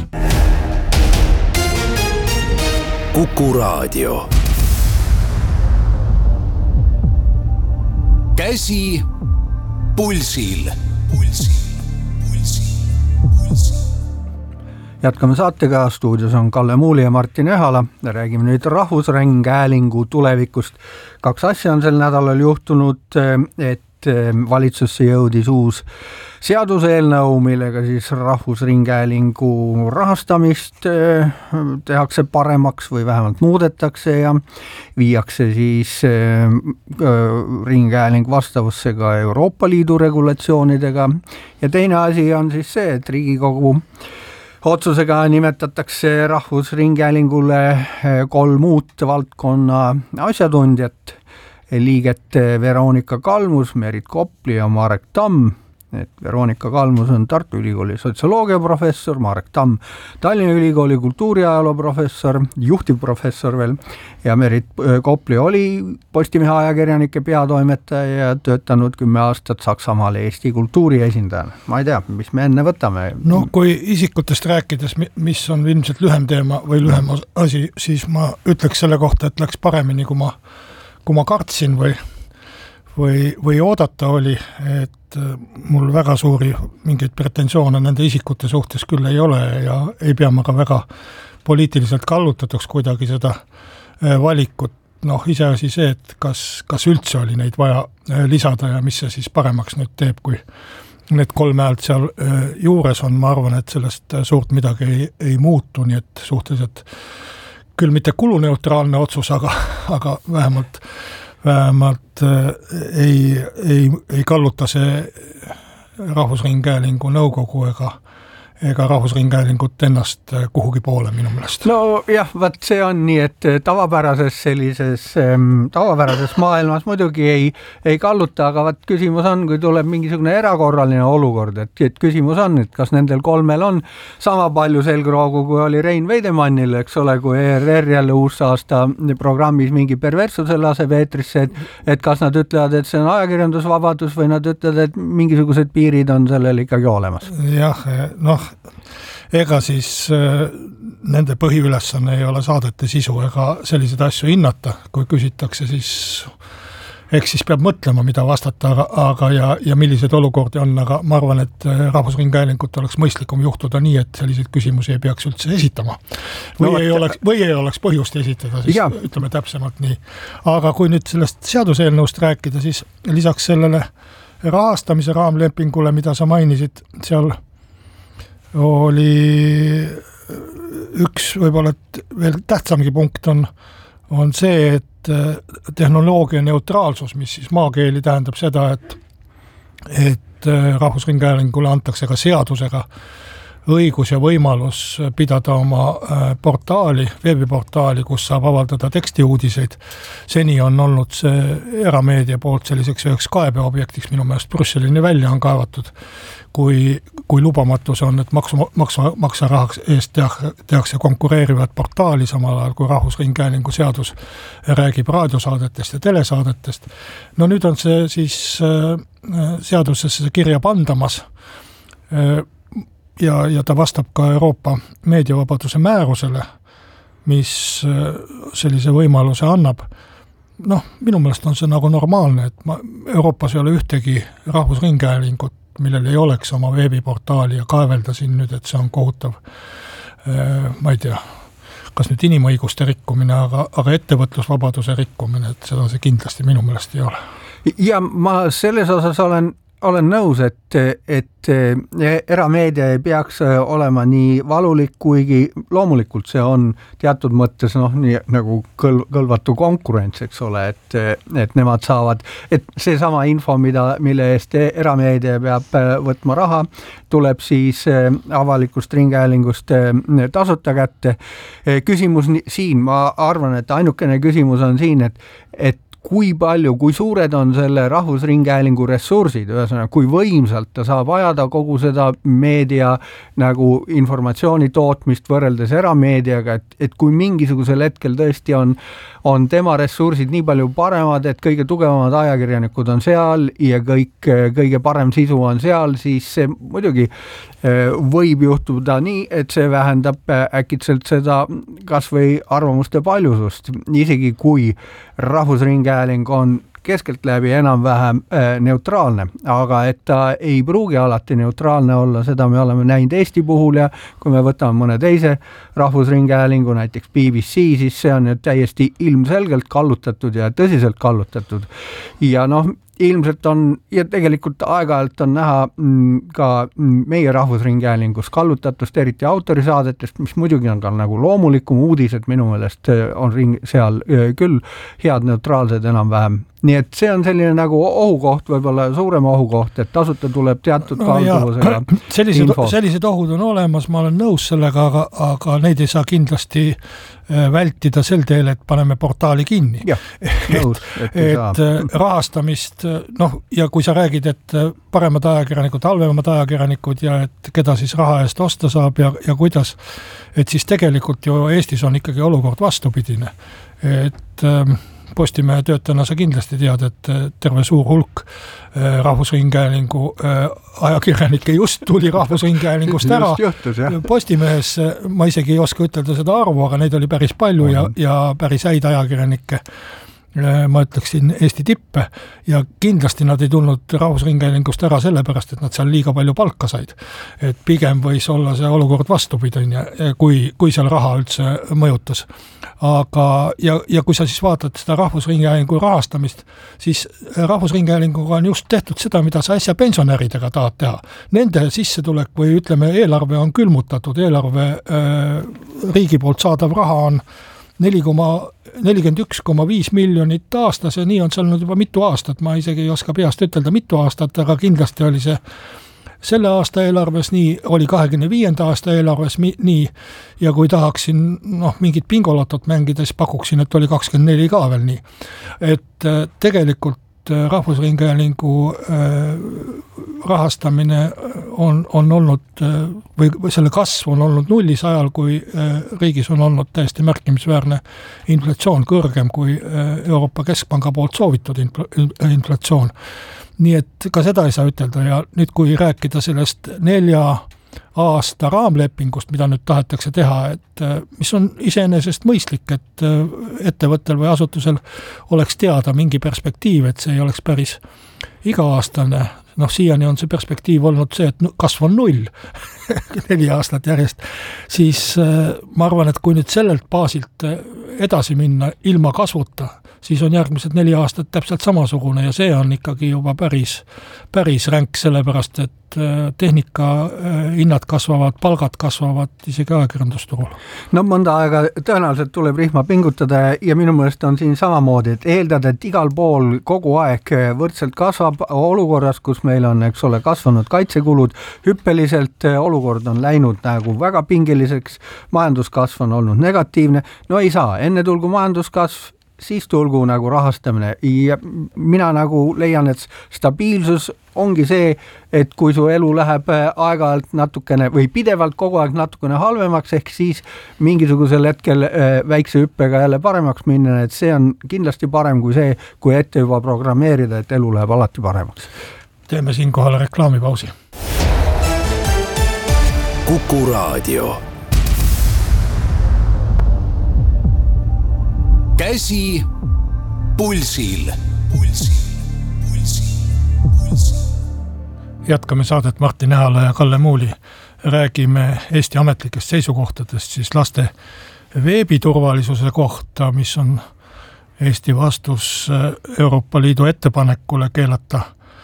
Kuku raadio. Käsi pulsil. Jätkame saatega, stuudios on Kalle Muuli ja Martin Ehala. Räägime nüüd Rahvusringhäälingu tulevikust. 2 asja on sel nädalal juhtunud, et valitsusse jõudis uus seaduseelnõu, millega siis Rahvusringhäälingu rahastamist tehakse paremaks või vähemalt muudetakse ja viiakse siis ringhääling vastavusse ka Euroopa Liidu regulatsioonidega. Ja teine asi on siis see, et Riigikogu otsusega nimetatakse Rahvusringhäälingule 3 uut valdkonna asjatundjat, liiget Veronika Kalmus, Merit Kopli ja Marek Tamm. Veronika Kalmus on Tartu Ülikooli sotsioloogia professor, Marek Tamm Tallinna Ülikooli kultuuriajaloo professor, juhtivprofessor veel ja Merit Kopli oli Postimehe ajakirjanike peatoimetaja ja töötanud 10 aastat Saksamaal Eesti kultuuri esindajana. Ma ei tea, mis me enne võtame. No kui isikutest rääkides, mis on ilmselt lühem teema või lühem asi, siis ma ütleks selle kohta, et läks paremini, kui ma kartsin või oodata oli, et mul väga suuri mingeid pretensioone nende isikute suhtes küll ei ole ja ei pea ma ka väga poliitiliselt kallutatuks kuidagi seda valikut. Iseasi see, et kas üldse oli neid vaja lisada ja mis see siis paremaks nüüd teeb, kui need 3 häält seal juures on. Ma arvan, et sellest suurt midagi ei muutu, nii et suhteliselt küll mitte kuluneutraalne otsus, aga vähemalt ei kalluta see Rahvusringhäälingu nõukogu ega Rahvusringhäälingut ennast kuhugi poole minu meelest. No jah, see on nii, et tavapärases maailmas muidugi ei kalluta, aga küsimus on, kui tuleb mingisugune erakorraline olukord, et küsimus on, et kas nendel 3 on sama palju selgroogu, kui oli Rein Veidemannil, eks ole, kui ERR jälle uusaasta programmis mingi perverssuse laseb eetrisse, et kas nad ütlevad, et see on ajakirjandusvabadus või nad ütlevad, et mingisugused piirid on sellel ikkagi olemas. Jah, ega siis nende põhiülesanne ei ole saadete sisu ega selliseid asju hinnata, kui küsitakse, eks siis peab mõtlema, mida vastata, aga ja milliseid olukordi on, aga ma arvan, et Rahvusringhäälingut oleks mõistlikum juhtuda nii, et selliseid küsimusi ei peaks üldse esitama. Või ei oleks põhjust esitada, siis ütleme täpsemalt nii. Aga kui nüüd sellest seaduseelnõust rääkida, siis lisaks sellele rahastamise raamlepingule, mida sa mainisid, seal oli üks võib-olla veel tähtsamgi punkt on see, et tehnoloogia neutraalsus, mis siis maakeeli tähendab seda, et Rahvusringhäälingule antakse ka seadusega õigus ja võimalus pidada oma portaali, veebiportaali, kus saab avaldada tekstiuudiseid. Seni on olnud see erameedia poolt selliseks üheks kaebeobjektiks, minu meelest Brüsselini välja on kaevatud, kui lubamatus on, et maksarahaks eest tehakse konkureerivat portaali, samal ajal kui Rahvusringhäälingu seadus räägib raadiosaadetest ja telesaadetest. No nüüd on see siis seadusesse kirja pandamas ja ta vastab ka Euroopa meediavabaduse määrusele, mis sellise võimaluse annab. Minu meelest on see nagu normaalne, et Euroopas ei ole ühtegi Rahvusringhäälingut, millel ei oleks oma veebiportaali ja kaevelda siin nüüd, et see on kohutav, ma ei tea, kas nüüd inimõiguste rikkumine, aga ettevõtlusvabaduse rikkumine, et seda see kindlasti minu meelest ei ole. Ja ma selles osas olen nõus, et erameedia ei peaks olema nii valulik, kuigi loomulikult see on teatud mõttes nii nagu kõlvatu konkurents, eks ole, et nemad saavad, et see sama info, mille eest erameedia peab võtma raha, tuleb siis avalikust ringhäälingust tasuta kätte. Küsimus siin, ma arvan, et ainukene küsimus on siin, et kui suured on selle Rahvusringhäälingu ressursid, ühesõnaga, kui võimsalt ta saab ajada kogu seda meedia nagu informatsiooni tootmist võrreldes erameediaga, et kui mingisugusel hetkel tõesti on tema ressursid nii palju paremad, et kõige tugevamad ajakirjanikud on seal ja kõige parem sisu on seal, siis see muidugi võib juhtuda nii, et see vähendab äkitselt seda kas või arvamuste paljusust, isegi kui Rahvusringhääling on keskeltläbi enam-vähem neutraalne, aga et ta ei pruugi alati neutraalne olla, seda me oleme näinud Eesti puhul ja kui me võtame mõne teise Rahvusringhäälingu, näiteks BBC, siis see on täiesti ilmselgelt kallutatud ja tõsiselt kallutatud. Ja ilmselt on, ja tegelikult aeg-ajalt on näha ka meie Rahvusringhäälingus kallutatust, eriti autorisaadetest, mis muidugi on ka nagu loomulikum uudis, et minu meelest on seal küll head neutraalsed enam-vähem. Nii et see on selline nagu ohukoht, võib-olla suurem ohukoht, et tasuta tuleb teatud kalduvusega info. Sellised ohud on olemas, ma olen nõus sellega, aga neid ei saa kindlasti vältida sel teel, et paneme portaali kinni. Ja, nõus, et rahastamist, ja kui sa räägid, et paremad ajakirjanikud, halvemad ajakirjanikud ja et keda siis raha eest osta saab ja kuidas, et siis tegelikult ju Eestis on ikkagi olukord vastupidine. Et Postimehe töötajana sa kindlasti tead, et terve suur hulk Rahvusringhäälingu ajakirjanikke just tuli Rahvusringhäälingust ära. Postimehes ma isegi ei oska ütelda seda arvu, aga neid oli päris palju ja päris häid ajakirjanikke, ma ütleksin Eesti tippe ja kindlasti nad ei tulnud Rahvusringhäälingust ära sellepärast, et nad seal liiga palju palka said. Et pigem võis olla see olukord vastupidine, kui seal raha üldse mõjutas. Aga, ja kui sa siis vaatad seda Rahvusringhäälingu rahastamist, siis Rahvusringhäälinguga on just tehtud seda, mida sa äsja pensionäridega tahad teha. Nende sissetulek või ütleme, eelarve on külmutatud, riigi poolt saadav raha on 41,5 miljonit aastas ja nii on see olnud juba mitu aastat, ma isegi ei oska peast ütelda mitu aastat, aga kindlasti oli see selle aasta eelarves nii, oli 25. aasta eelarves nii ja kui tahaksin mingit bingolotot mängida, siis pakuksin, et oli 24 ka veel nii. Et tegelikult Rahvusringhäälingu rahastamine on olnud või selle kasv on olnud nullis ajal, kui riigis on olnud täiesti märkimisväärne inflatsioon kõrgem kui Euroopa Keskpanga poolt soovitud inflatsioon. Nii et ka seda ei saa ütelda ja nüüd kui rääkida sellest 4 aasta raamlepingust, mida nüüd tahetakse teha, et mis on iseenesest mõistlik, et ettevõttel või asutusel oleks teada mingi perspektiiv, et see ei oleks päris iga-aastane. Siiani on see perspektiiv olnud see, et kasv on 0 4 aastat järjest, siis ma arvan, et kui nüüd sellelt baasilt edasi minna ilma kasvuta, siis on järgmised 4 aastat täpselt samasugune ja see on ikkagi juba päris ränk, sellepärast et tehnika hinnad kasvavad, palgad kasvavad isegi ajakirjandusturul. No mõnda aega tõenäoliselt tuleb rihma pingutada ja minu meelest on siin samamoodi, et eeldada, et igal pool kogu aeg võrdselt kasvab olukorras, kus meil on, eks ole, kasvanud kaitsekulud hüppeliselt, olukord on läinud nagu väga pingeliseks, majanduskasv on olnud negatiivne, no ei saa, enne tulgu majanduskasv, siis tulgu nagu rahastamine ja mina nagu leian, et stabiilsus ongi see, et kui su elu läheb aeg-ajalt natukene või pidevalt kogu aeg natukene halvemaks, ehk siis mingisugusel hetkel väikse hüppega jälle paremaks minna, et see on kindlasti parem kui see, kui ette juba programmeerida, et elu läheb alati paremaks. Teeme siinkohal reklaamipausi. Kuku Raadio. Käsi pulsil. Jätkame saadet Martin Ehala ja Kalle Muuli. Räägime Eesti ametlikest seisukohtadest siis laste veebiturvalisuse kohta, mis on Eesti vastus Euroopa Liidu ettepanekule keelata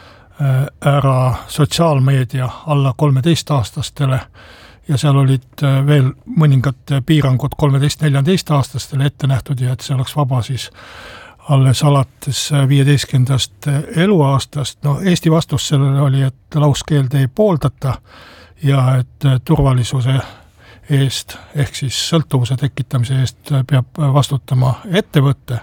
ära sotsiaalmeedia alla 13-aastastele ja seal olid veel mõningad piirangud 13-14 aastastele ette nähtud ja et see oleks vaba siis alles alates 15. eluaastast. No Eesti vastus sellele oli, et lauskeeld ei pooldata ja et turvalisuse eest ehk siis sõltuvuse tekitamise eest peab vastutama ettevõtte,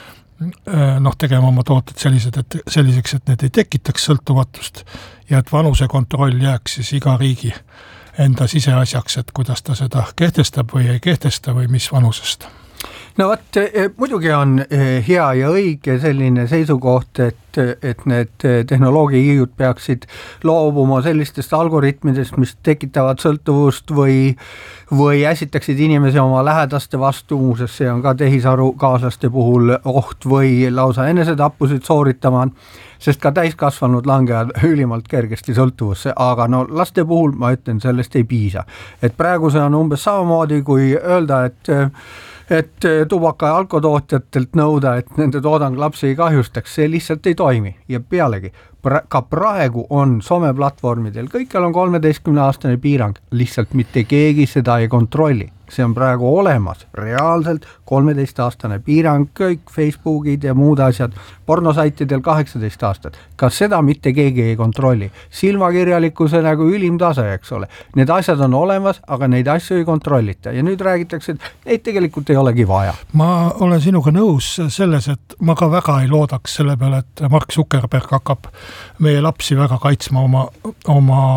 tegema oma tooted selliseks, et need ei tekitaks sõltuvatust ja et vanusekontroll jääks siis iga riigi enda siseasjaks, et kuidas ta seda kehtestab või ei kehtesta või mis vanusest. No vot, muidugi on hea ja õige selline seisukoht, et need tehnoloogiahiiud peaksid loobuma sellistest algoritmidest, mis tekitavad sõltuvust või äsitaksid inimesi oma lähedaste vastu, muuseas see on ka tehisarukaaslaste puhul oht või lausa enesetappusid sooritama, sest ka täiskasvanud langevad ülimalt kergesti sõltuvusse, aga no laste puhul ma ütlen, sellest ei piisa. Et praegu see on umbes samamoodi kui öelda, et tubaka- ja alkotootjatelt nõuda, et nende toodang lapsi ei kahjustaks, see lihtsalt ei toimi ja pealegi ka praegu on someplatvormidel, kõikjal on 13-aastane piirang, lihtsalt mitte keegi seda ei kontrolli. See on praegu olemas, reaalselt 13-aastane piirang, kõik Facebookid ja muud asjad, pornosaitidel 18 aastat. Kas seda mitte keegi ei kontrolli? Silmakirjalikkuse nagu ülim tase, eks ole. Need asjad on olemas, aga neid asju ei kontrollita ja nüüd räägitakse, et neid tegelikult ei olegi vaja. Ma olen sinuga nõus selles, et ma ka väga ei loodaks selle peale, et Mark Zuckerberg hakkab meie lapsi väga kaitsma oma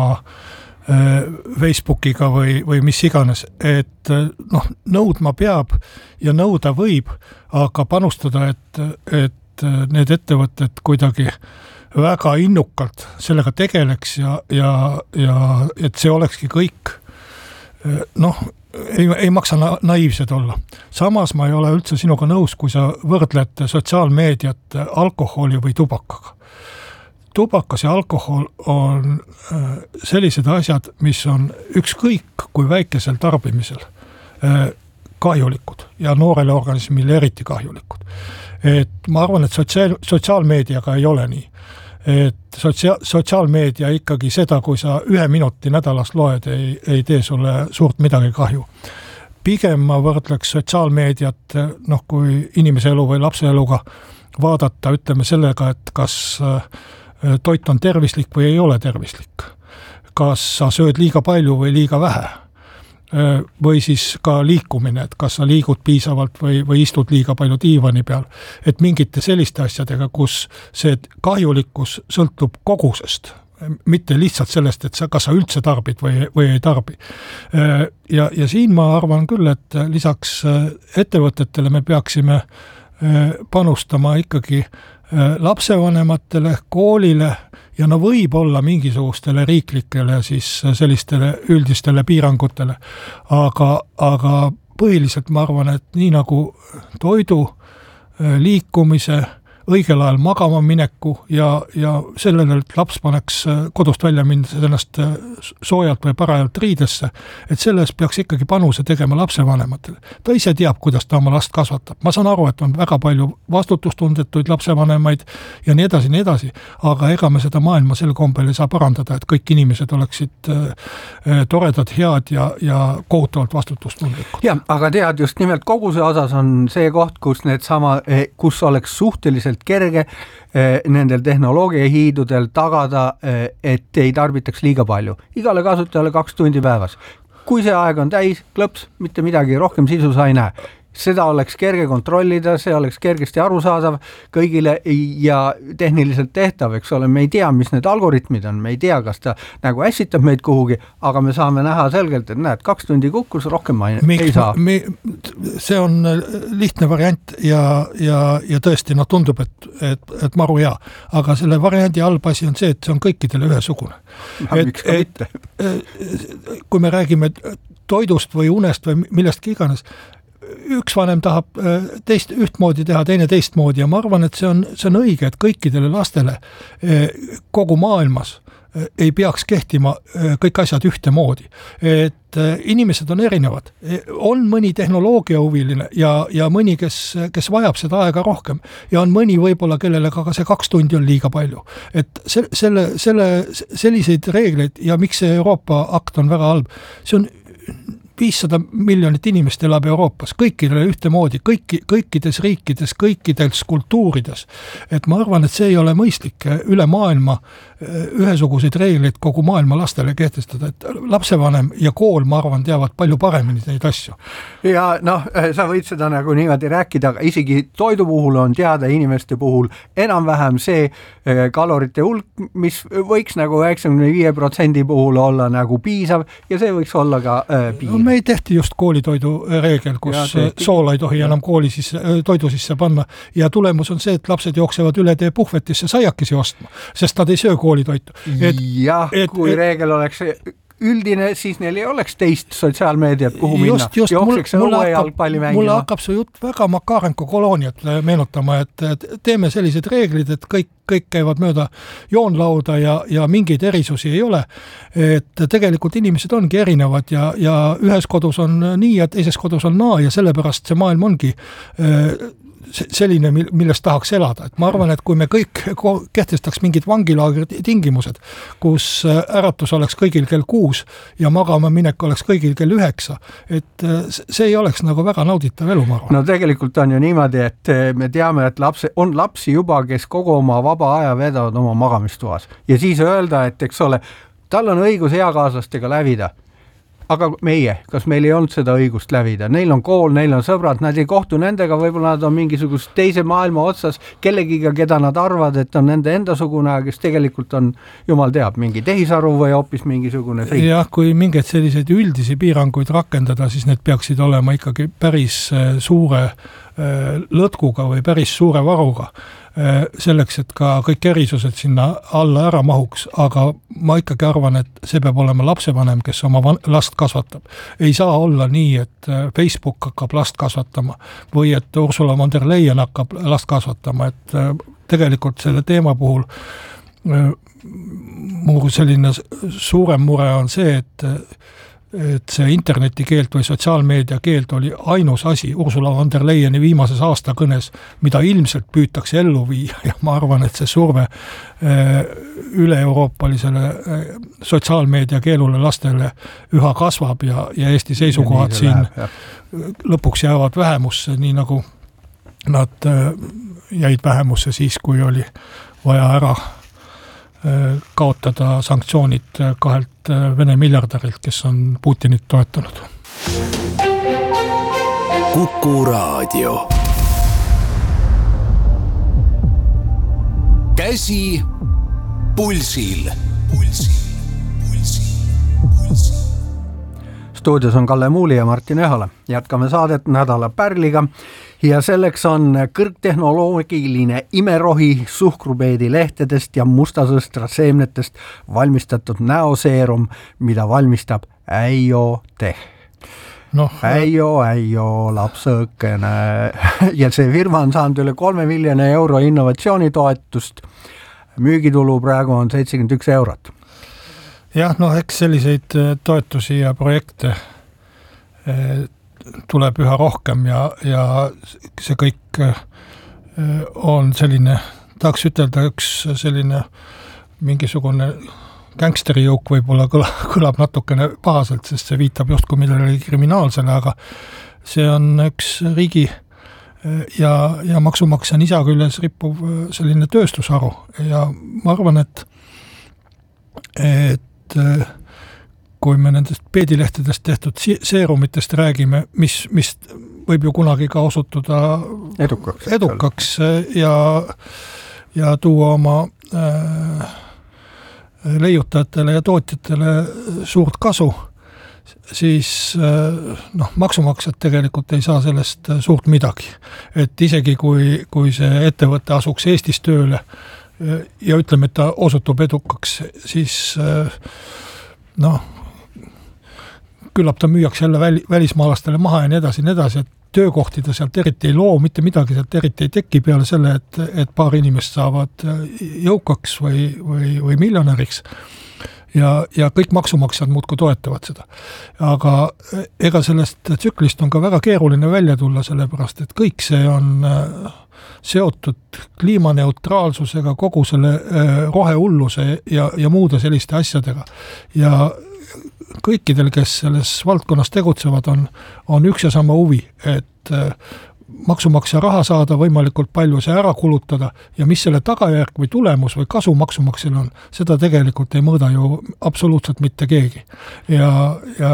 Facebookiga või mis iganes, et nõudma peab ja nõuda võib, aga panustada, et need ettevõtted kuidagi väga innukalt sellega tegeleks ja et see olekski kõik, ei maksa naiivsed olla. Samas ma ei ole üldse sinuga nõus, kui sa võrdled sotsiaalmeediat alkoholi või tubakaga. Tubakas ja alkohol on sellised asjad, mis on ükskõik kui väikesel tarbimisel kahjulikud ja noorele organismile eriti kahjulikud. Et ma arvan, et sotsiaalmeediaga ei ole nii. Et sotsiaalmeedia ikkagi seda, kui sa 1 minuti nädalas loed, ei tee sulle suurt midagi kahju. Pigem ma võrdleks sotsiaalmeediat, kui inimese elu või lapse eluga vaadata, ütleme sellega, et kas toit on tervislik või ei ole tervislik. Kas sa sööd liiga palju või liiga vähe? Või siis ka liikumine, et kas sa liigud piisavalt või istud liiga palju diivani peal. Et mingite selliste asjadega, kus see kahjulikkus sõltub kogusest, mitte lihtsalt sellest, et kas sa üldse tarbid või ei tarbi. Ja siin ma arvan küll, et lisaks ettevõtetele me peaksime panustama ikkagi lapsevanematele, koolile ja võib-olla mingisugustele riiklikele siis sellistele üldistele piirangutele. Aga põhiliselt ma arvan, et nii nagu toidu, liikumise, õigel ajal magama mineku ja sellele, et laps paneks kodust välja minnes ennast soojalt või parajalt riidesse, et selles peaks ikkagi panuse tegema lapsevanematele. Ta ise teab, kuidas ta oma last kasvatab. Ma saan aru, et on väga palju vastutustundetuid lapsevanemaid ja nii edasi, aga ega me seda maailma sel kombel ei saa parandada, et kõik inimesed oleksid toredad, head ja kohutavalt vastutustundlikud. Ja, aga tead, just nimelt koguse osas on see koht, kus oleks suhteliselt kerge nendel tehnoloogiahiidudel tagada, et ei tarbitaks liiga palju. Igale kasutajale 2 tundi päevas. Kui see aeg on täis, klõps, mitte midagi, rohkem sisu sa ei näe. Seda oleks kerge kontrollida, see oleks kergesti arusaadav kõigile ja tehniliselt tehtav, eks ole, me ei tea, mis need algoritmid on, me ei tea, kas ta nagu ässitab meid kuhugi, aga me saame näha selgelt, et näed, 2 tundi kukkus, rohkem ei saa. See on lihtne variant ja tõesti, tundub, et maru hea, aga selle variandi halbasi on see, et see on kõikidele ühesugune. Miks ka mitte? Kui me räägime toidust või unest või millestki iganes, üks vanem tahab ühtmoodi teha, teine teistmoodi ja ma arvan, et see on õige, et kõikidele lastele kogu maailmas ei peaks kehtima kõik asjad ühtemoodi. Et inimesed on erinevad. On mõni tehnoloogiahuviline ja mõni, kes vajab seda aega rohkem ja on mõni võib-olla, kellele ka see 2 tundi on liiga palju. Et selliseid reegleid ja miks see Euroopa akt on väga halb, see on 500 miljonit inimest elab Euroopas, kõikidele ühtemoodi, kõikides riikides, kõikides kultuurides. Et ma arvan, et see ei ole mõistlik üle maailma ühesuguseid reegleid kogu maailma lastele kehtestada, et lapsevanem ja kool, ma arvan, teavad palju paremini neid asju. Ja sa võid seda nagu niimoodi rääkida, aga isegi toidu puhul on teada inimeste puhul enam-vähem see kalorite hulk, mis võiks nagu 95% puhul olla nagu piisav ja see võiks olla ka piir. Me ei tehti just koolitoidu reegel, kus soola ei tohi enam toidu sisse panna ja tulemus on see, et lapsed jooksevad üle tee puhvetisse saiakesi ostma, sest nad ei söö koolitoitu. Kui reegel oleks üldine, siis neil ei oleks teist sotsiaalmeediat, kuhu minna. Jookseks õue jalgpalli mängima. Mulle hakkab su jutt väga Makarenko kolooniat meenutama, et teeme sellised reeglid, et kõik käivad mööda joonlauda ja mingeid erisusi ei ole. Et tegelikult inimesed ongi erinevad ja ühes kodus on nii ja teises kodus on naa ja sellepärast see maailm ongi selline, millest tahaks elada. Et ma arvan, et kui me kõik kehtestaks mingid vangilaagri tingimused, kus äratus oleks kõigil kell 6 ja magama minek oleks kõigil kell 9, et see ei oleks nagu väga nauditav elu, ma arvan. No tegelikult on ju niimoodi, et me teame, et on lapsi juba, kes kogu oma vaba aja vedavad oma magamistuas. Ja siis öelda, et eks ole, tal on õigus eakaaslastega lävida. Aga kas meil ei olnud seda õigust lävida? Neil on kool, neil on sõbrad, nad ei kohtu nendega, võib-olla nad on mingisugust teise maailma otsas kellegiga, keda nad arvad, et on nende endasugune, kes tegelikult on, jumal teab, mingi tehisaru või hoopis mingisugune friik. Jah, kui mingeid selliseid üldisi piiranguid rakendada, siis need peaksid olema ikkagi päris suure lõtkuga või päris suure varuga. Selleks, et ka kõik erisused sinna alla ära mahuks, aga ma ikkagi arvan, et see peab olema lapsevanem, kes oma last kasvatab. Ei saa olla nii, et Facebook hakkab last kasvatama või et Ursula von der Leyen hakkab last kasvatama, et tegelikult selle teema puhul mu selline suurem mure on see, et see internetikeelt või sotsiaalmeedia keelt oli ainus asi Ursula von der Leyeni viimases aastakõnes, mida ilmselt püütakse ellu viia ja ma arvan, et see surve üle-euroopalisele sotsiaalmeedia keelule lastele üha kasvab ja Eesti seisukohad siin lõpuks jäävad vähemusse, nii nagu nad jäid vähemusse siis, kui oli vaja ära kaotada sanktsioonid 2 Vene miljardärilt, kes on Putinit toetanud. Kuku Raadio. Käsi pulsil. Stuudios on Kalle Muuli ja Martin Ehala. Jätkame saadet nädala pärliga ja selleks on kõrgtehnoloogiline imerohi suhkrupeedi lehtedest ja mustasõstra seemnetest valmistatud näoseerum, mida valmistab Äio Teh. äio, lapsõkene ja see firma on saanud üle 3 miljoni euro innovatsioonitoetust. Müügitulu praegu on 71 eurot. Jah, eks selliseid toetusi ja projekte tuleb üha rohkem ja see kõik on selline, tahaks ütelda, üks selline mingisugune gängsterijõuk võib-olla kõlab natukene pahaselt, sest see viitab justkui millelegi kriminaalsele, aga see on üks riigi ja maksumaksja nisa küljes rippuv selline tööstusharu ja ma arvan, et kui me nendest peedilehtedest tehtud seerumitest räägime, mis võib ju kunagi ka osutuda edukaks ja tuua oma leiutajatele ja tootjatele suurt kasu, siis maksumaksjad tegelikult ei saa sellest suurt midagi. Et isegi kui see ettevõte asuks Eestis tööle ja ütleme, et ta osutub edukaks, siis küllap ta müüaks jälle välismaalastele maha ja nii edasi, et töökohtida sealt eriti ei loo, mitte midagi sealt eriti ei teki peale selle, et paar inimest saavad jõukaks või miljonäriks ja kõik maksumaksjad muudkui toetavad seda. Aga ega sellest tsüklist on ka väga keeruline välja tulla, sellepärast, et kõik see on seotud kliimaneutraalsusega, kogu selle rohehulluse ja muude selliste asjadega. Ja kõikidel, kes selles valdkonnas tegutsevad, on üks ja sama huvi, et maksumaksja raha saada, võimalikult palju see ära kulutada ja mis selle tagajärg või tulemus või kasu maksumaksjal on, seda tegelikult ei mõõda ju absoluutselt mitte keegi. Ja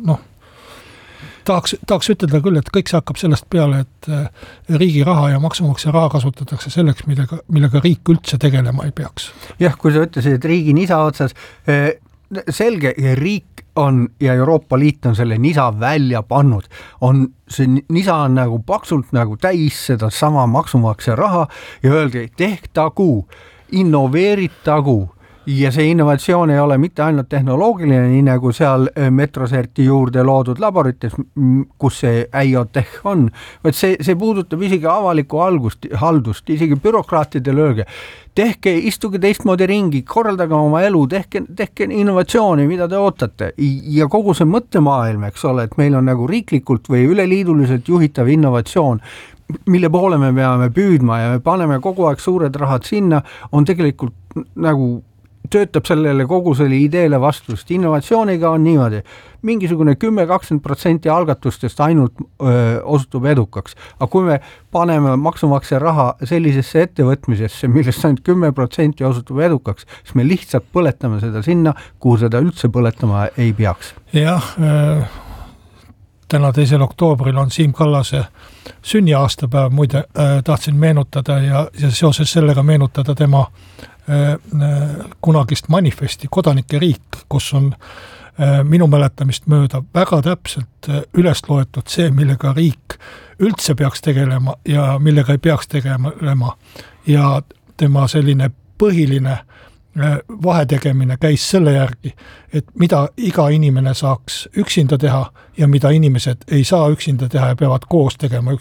tahaks ütelda küll, et kõik see hakkab sellest peale, et riigi raha ja maksumaksja raha kasutatakse selleks, millega riik üldse tegelema ei peaks. Jah, kui sa ütlesid, et riigi nisa otsas, selge, riik on ja Euroopa Liit on selle nisa välja pannud. See nisa on nagu paksult nagu täis seda sama maksumaksja raha ja öelge, tehtagu, innoveeritagu. Ja see innovatsioon ei ole mitte ainult tehnoloogiline, nii nagu seal Metroserti juurde loodud laborites, kus see IoTech on, vaid see puudutab isegi avalikku haldust, isegi bürokraatidele öelge, tehke, istuge teistmoodi ringi, korraldage oma elu, tehke innovatsiooni, mida te ootate. Ja kogu see mõttemaailm, eks ole, et meil on nagu riiklikult või üleliiduliselt juhitav innovatsioon, mille poole me peame püüdma ja me paneme kogu aeg suured rahad sinna, on tegelikult nagu töötab sellele kogu selle ideele vastu, sest innovatsiooniga on niimoodi. Mingisugune 10-20% algatustest ainult osutub edukaks. Aga kui me paneme maksumaksja raha sellisesse ettevõtmisesse, millest ainult 10% osutub edukaks, siis me lihtsalt põletame seda sinna, kuhu seda üldse põletama ei peaks. Jah, täna 2. oktoobril on Siim Kallase sünniaastapäev, muide tahtsin meenutada ja seoses sellega meenutada tema kunagist manifesti Kodanike riik, kus on minu mäletamist mööda väga täpselt üles loetud see, millega riik üldse peaks tegelema ja millega ei peaks tegelema. Ja tema selline põhiline vahetegemine käis selle järgi, et mida iga inimene saaks üksinda teha ja mida inimesed ei saa üksinda teha ja peavad koos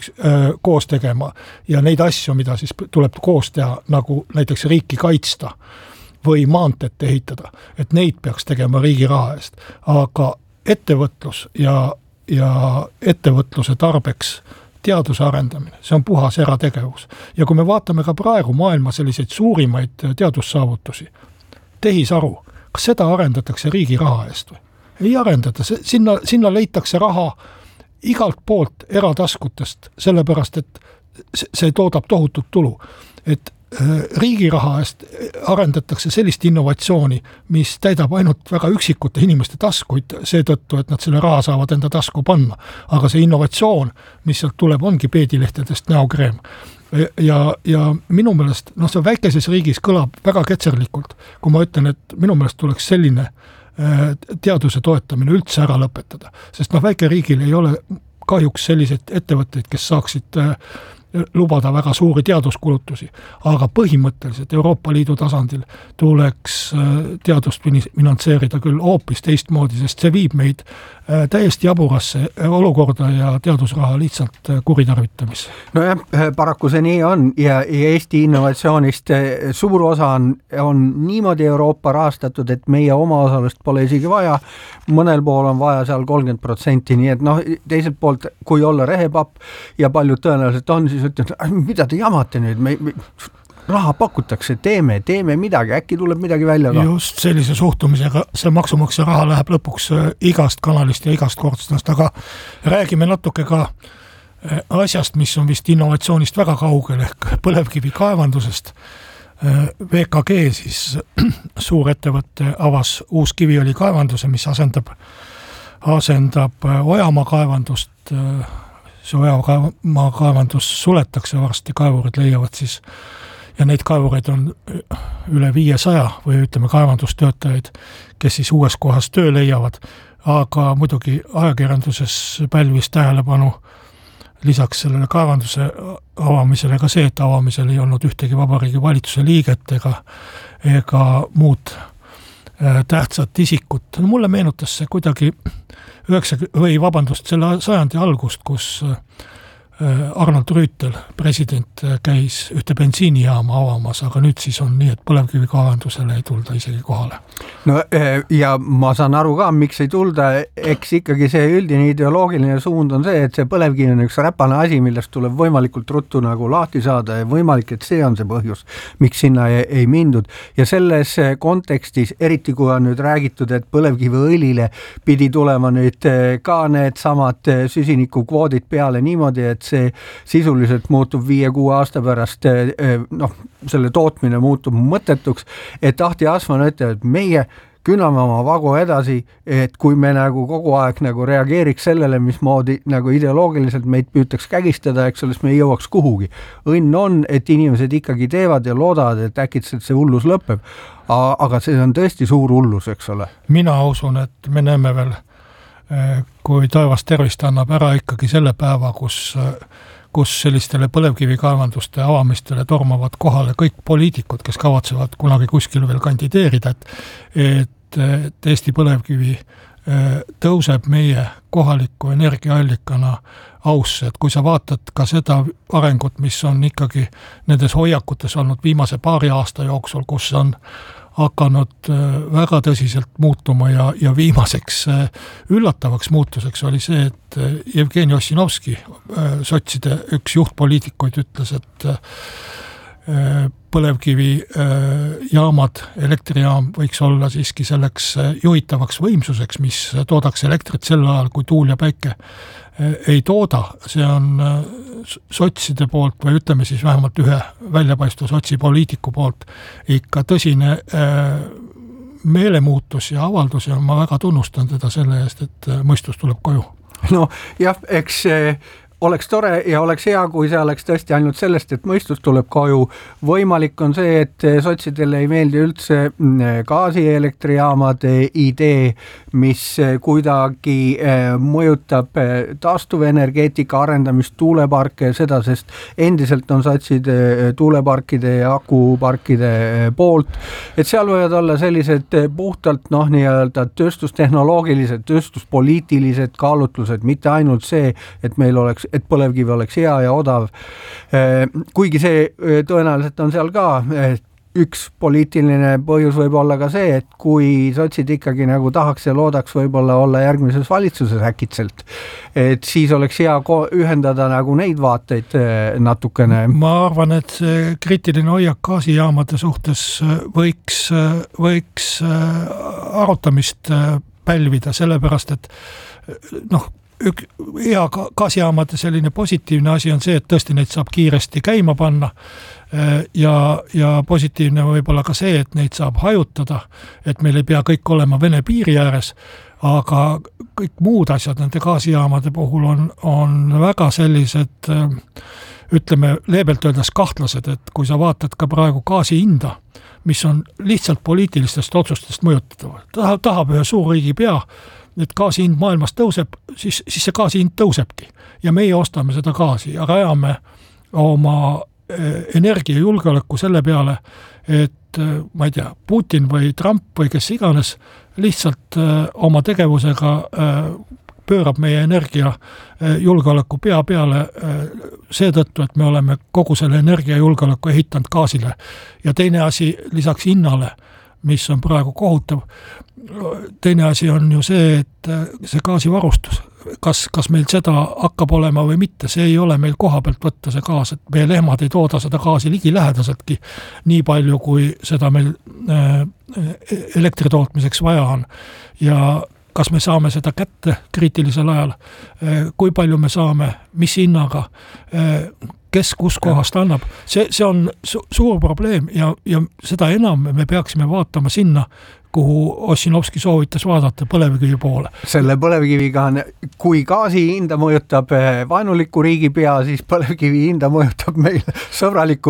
tegema ja neid asju, mida siis tuleb koos teha, nagu näiteks riiki kaitsta või maanteed ehitada, et neid peaks tegema riigi raha eest. Aga ettevõtlus ja ettevõtluse tarbeks teaduse arendamine, see on puhas erategevus. Ja kui me vaatame ka praegu maailma selliseid suurimaid teadussaavutusi, tehisaru, kas seda arendatakse riigi raha eest või? Ei arendata, sinna leitakse raha igalt poolt erataskutest, sellepärast, et see toodab tohutut tulu. Et riigi raha eest arendatakse sellist innovatsiooni, mis täidab ainult väga üksikute inimeste taskuid seetõttu, et nad selle raha saavad enda tasku panna. Aga see innovatsioon, mis sealt tuleb, ongi peedilehtedest näokreem. Ja minu meelest, see väikeses riigis kõlab väga ketserlikult, kui ma ütlen, et minu meelest tuleks selline teaduse toetamine üldse ära lõpetada. Sest väike riigil ei ole kahjuks selliseid ettevõtteid, kes saaksid lubada väga suuri teaduskulutusi, aga põhimõtteliselt Euroopa Liidu tasandil tuleks teadust finantseerida küll hoopis teistmoodi, sest see viib meid täiesti jaburasse olukorda ja teadusraha lihtsalt kuritarvitamisse. Nojah, paraku see nii on ja Eesti innovatsioonist suur osa on niimoodi Euroopa rahastatud, et meie oma osalust pole isegi vaja, mõnel pool on vaja seal 30%, nii et teiselt poolt, kui olla rehepapp ja paljud tõenäoliselt on, siis ütlen, mida te jamate nüüd, me raha pakutakse, teeme midagi, äkki tuleb midagi välja ka. Just sellise suhtumisega see maksumaksja raha läheb lõpuks igast kanalist ja igast korstnast, aga räägime natuke ka asjast, mis on vist innovatsioonist väga kaugel ehk põlevkivi kaevandusest. VKG siis suur ettevõtte avas uus Kiviõli kaevanduse, mis asendab Ojamaa kaevandust. See Ojamaa kaevandus suletakse varsti, kaevurid leiavad siis ja neid kaevureid on üle 500 või ütleme kaevandustöötajaid, kes siis uues kohas töö leiavad, aga muidugi ajakirjanduses pälvis tähelepanu lisaks sellele kaevanduse avamisele ka see, et avamisel ei olnud ühtegi Vabariigi Valitsuse liiget ega muud tähtsat isikut. Mulle meenutas see kuidagi selle sajandi algust, kus Arnold Rüütel, president, käis ühte bensiinijaama avamas, aga nüüd siis on nii, et põlevkivi kaevandusele ei tulda isegi kohale. No ja ma saan aru ka, miks ei tulda, eks ikkagi see üldine ideoloogiline suund on see, et see põlevkivi on üks räpane asi, millest tuleb võimalikult ruttu nagu lahti saada ja võimalik, et see on see põhjus, miks sinna ei mindud. Ja selles kontekstis, eriti kui on nüüd räägitud, et põlevkiviõlile pidi tulema nüüd ka need samad süsinikukvoodid peale niimoodi, et see sisuliselt muutub 5-6 aasta pärast, selle tootmine muutub mõttetuks, et Ahti Asman ütleb, et meie künname oma vagu edasi, et kui me nagu kogu aeg nagu reageeriks sellele, mismoodi nagu ideoloogiliselt meid püütaks kägistada, eks sellest me ei jõuaks kuhugi. Õnn on, et inimesed ikkagi teevad ja loodavad, et äkitselt see hullus lõpeb, aga see on tõesti suur hullus, eks ole. Mina usun, et me näeme veel, kui taevas tervist annab ära ikkagi selle päeva, kus sellistele põlevkivikaevanduste avamistele tormavad kohale kõik poliitikud, kes kavatsevad kunagi kuskil veel kandideerida, et Eesti põlevkivi tõuseb meie kohaliku energiaallikana ausse, et kui sa vaatad ka seda arengut, mis on ikkagi nendes hoiakutes olnud viimase paari aasta jooksul, kus on hakanud väga tõsiselt muutuma ja viimaseks üllatavaks muutuseks oli see, et Jevgeni Ossinovski, sotside üks juhtpoliitikuid, ütles, et põlevkivi jaamad, elektrijaam võiks olla siiski selleks juhitavaks võimsuseks, mis toodaks elektrit sel ajal, kui tuul ja päike ei tooda. See on sotside poolt või ütleme siis vähemalt ühe väljapaistva sotsipoliitiku poolt ikka tõsine meelemuutus ja avaldus ja ma väga tunnustan teda selle eest, et mõistus tuleb koju. No jah, eks oleks tore ja oleks hea, kui see oleks tõesti ainult sellest, et mõistus tuleb koju. Võimalik on see, et sotsidele ei meeldi üldse gaasielektrijaamade idee, mis kuidagi mõjutab taastuvenergeetika arendamist, tuuleparke ja seda, sest endiselt on sotsid tuuleparkide ja akuparkide poolt. Et seal võivad olla sellised puhtalt nii-öelda tööstustehnoloogilised, tööstuspoliitilised kaalutlused, mitte ainult see, et meil oleks et põlevkivi oleks hea ja odav. Kuigi see tõenäoliselt on seal ka üks poliitiline põhjus võib olla ka see, et kui sotsid ikkagi nagu tahaks ja loodaks võib-olla olla järgmises valitsuses äkitselt, et siis oleks hea ühendada nagu neid vaateid natukene. Ma arvan, et see kriitiline hoiak gaasijaamade suhtes võiks arutamist pälvida, sellepärast, et hea gaasijaamade selline positiivne asi on see, et tõesti neid saab kiiresti käima panna ja positiivne võib-olla ka see, et neid saab hajutada, et meil ei pea kõik olema Vene piiri ääres, aga kõik muud asjad nende gaasijaamade puhul on väga sellised, ütleme leebelt öeldes kahtlased, et kui sa vaatad ka praegu gaasi hinda, mis on lihtsalt poliitilistest otsustest mõjutatav, tahab ühe suurriigi pea, et gaasi hind maailmas tõuseb, siis see gaasi hind tõusebki ja meie ostame seda gaasi ja rajame oma energiajulgeoleku selle peale, et ma ei tea, Putin või Trump või kes iganes lihtsalt oma tegevusega pöörab meie energiajulgeoleku pea peale seetõttu, et me oleme kogu selle energiajulgeoleku ehitanud gaasile. Ja teine asi lisaks hinnale, mis on praegu kohutav, teine asi on ju see, et see gaasivarustus, kas meil seda hakkab olema või mitte, see ei ole meil koha pealt võtta see gaas, et meie lehmad ei tooda seda gaasi ligilähedaseltki nii palju, kui seda meil elektritootmiseks vaja on. Ja kas me saame seda kätte kriitilisel ajal, kui palju me saame, mis hinnaga, kes kus kohast annab, see on suur probleem ja seda enam me peaksime vaatama sinna, kuhu Ossinovski soovitas vaadata põlevkivi poole. Selle põlevkiviga on, kui gaasi hinda mõjutab vaenuliku riigi pea, siis põlevkivi hinda mõjutab meil sõbraliku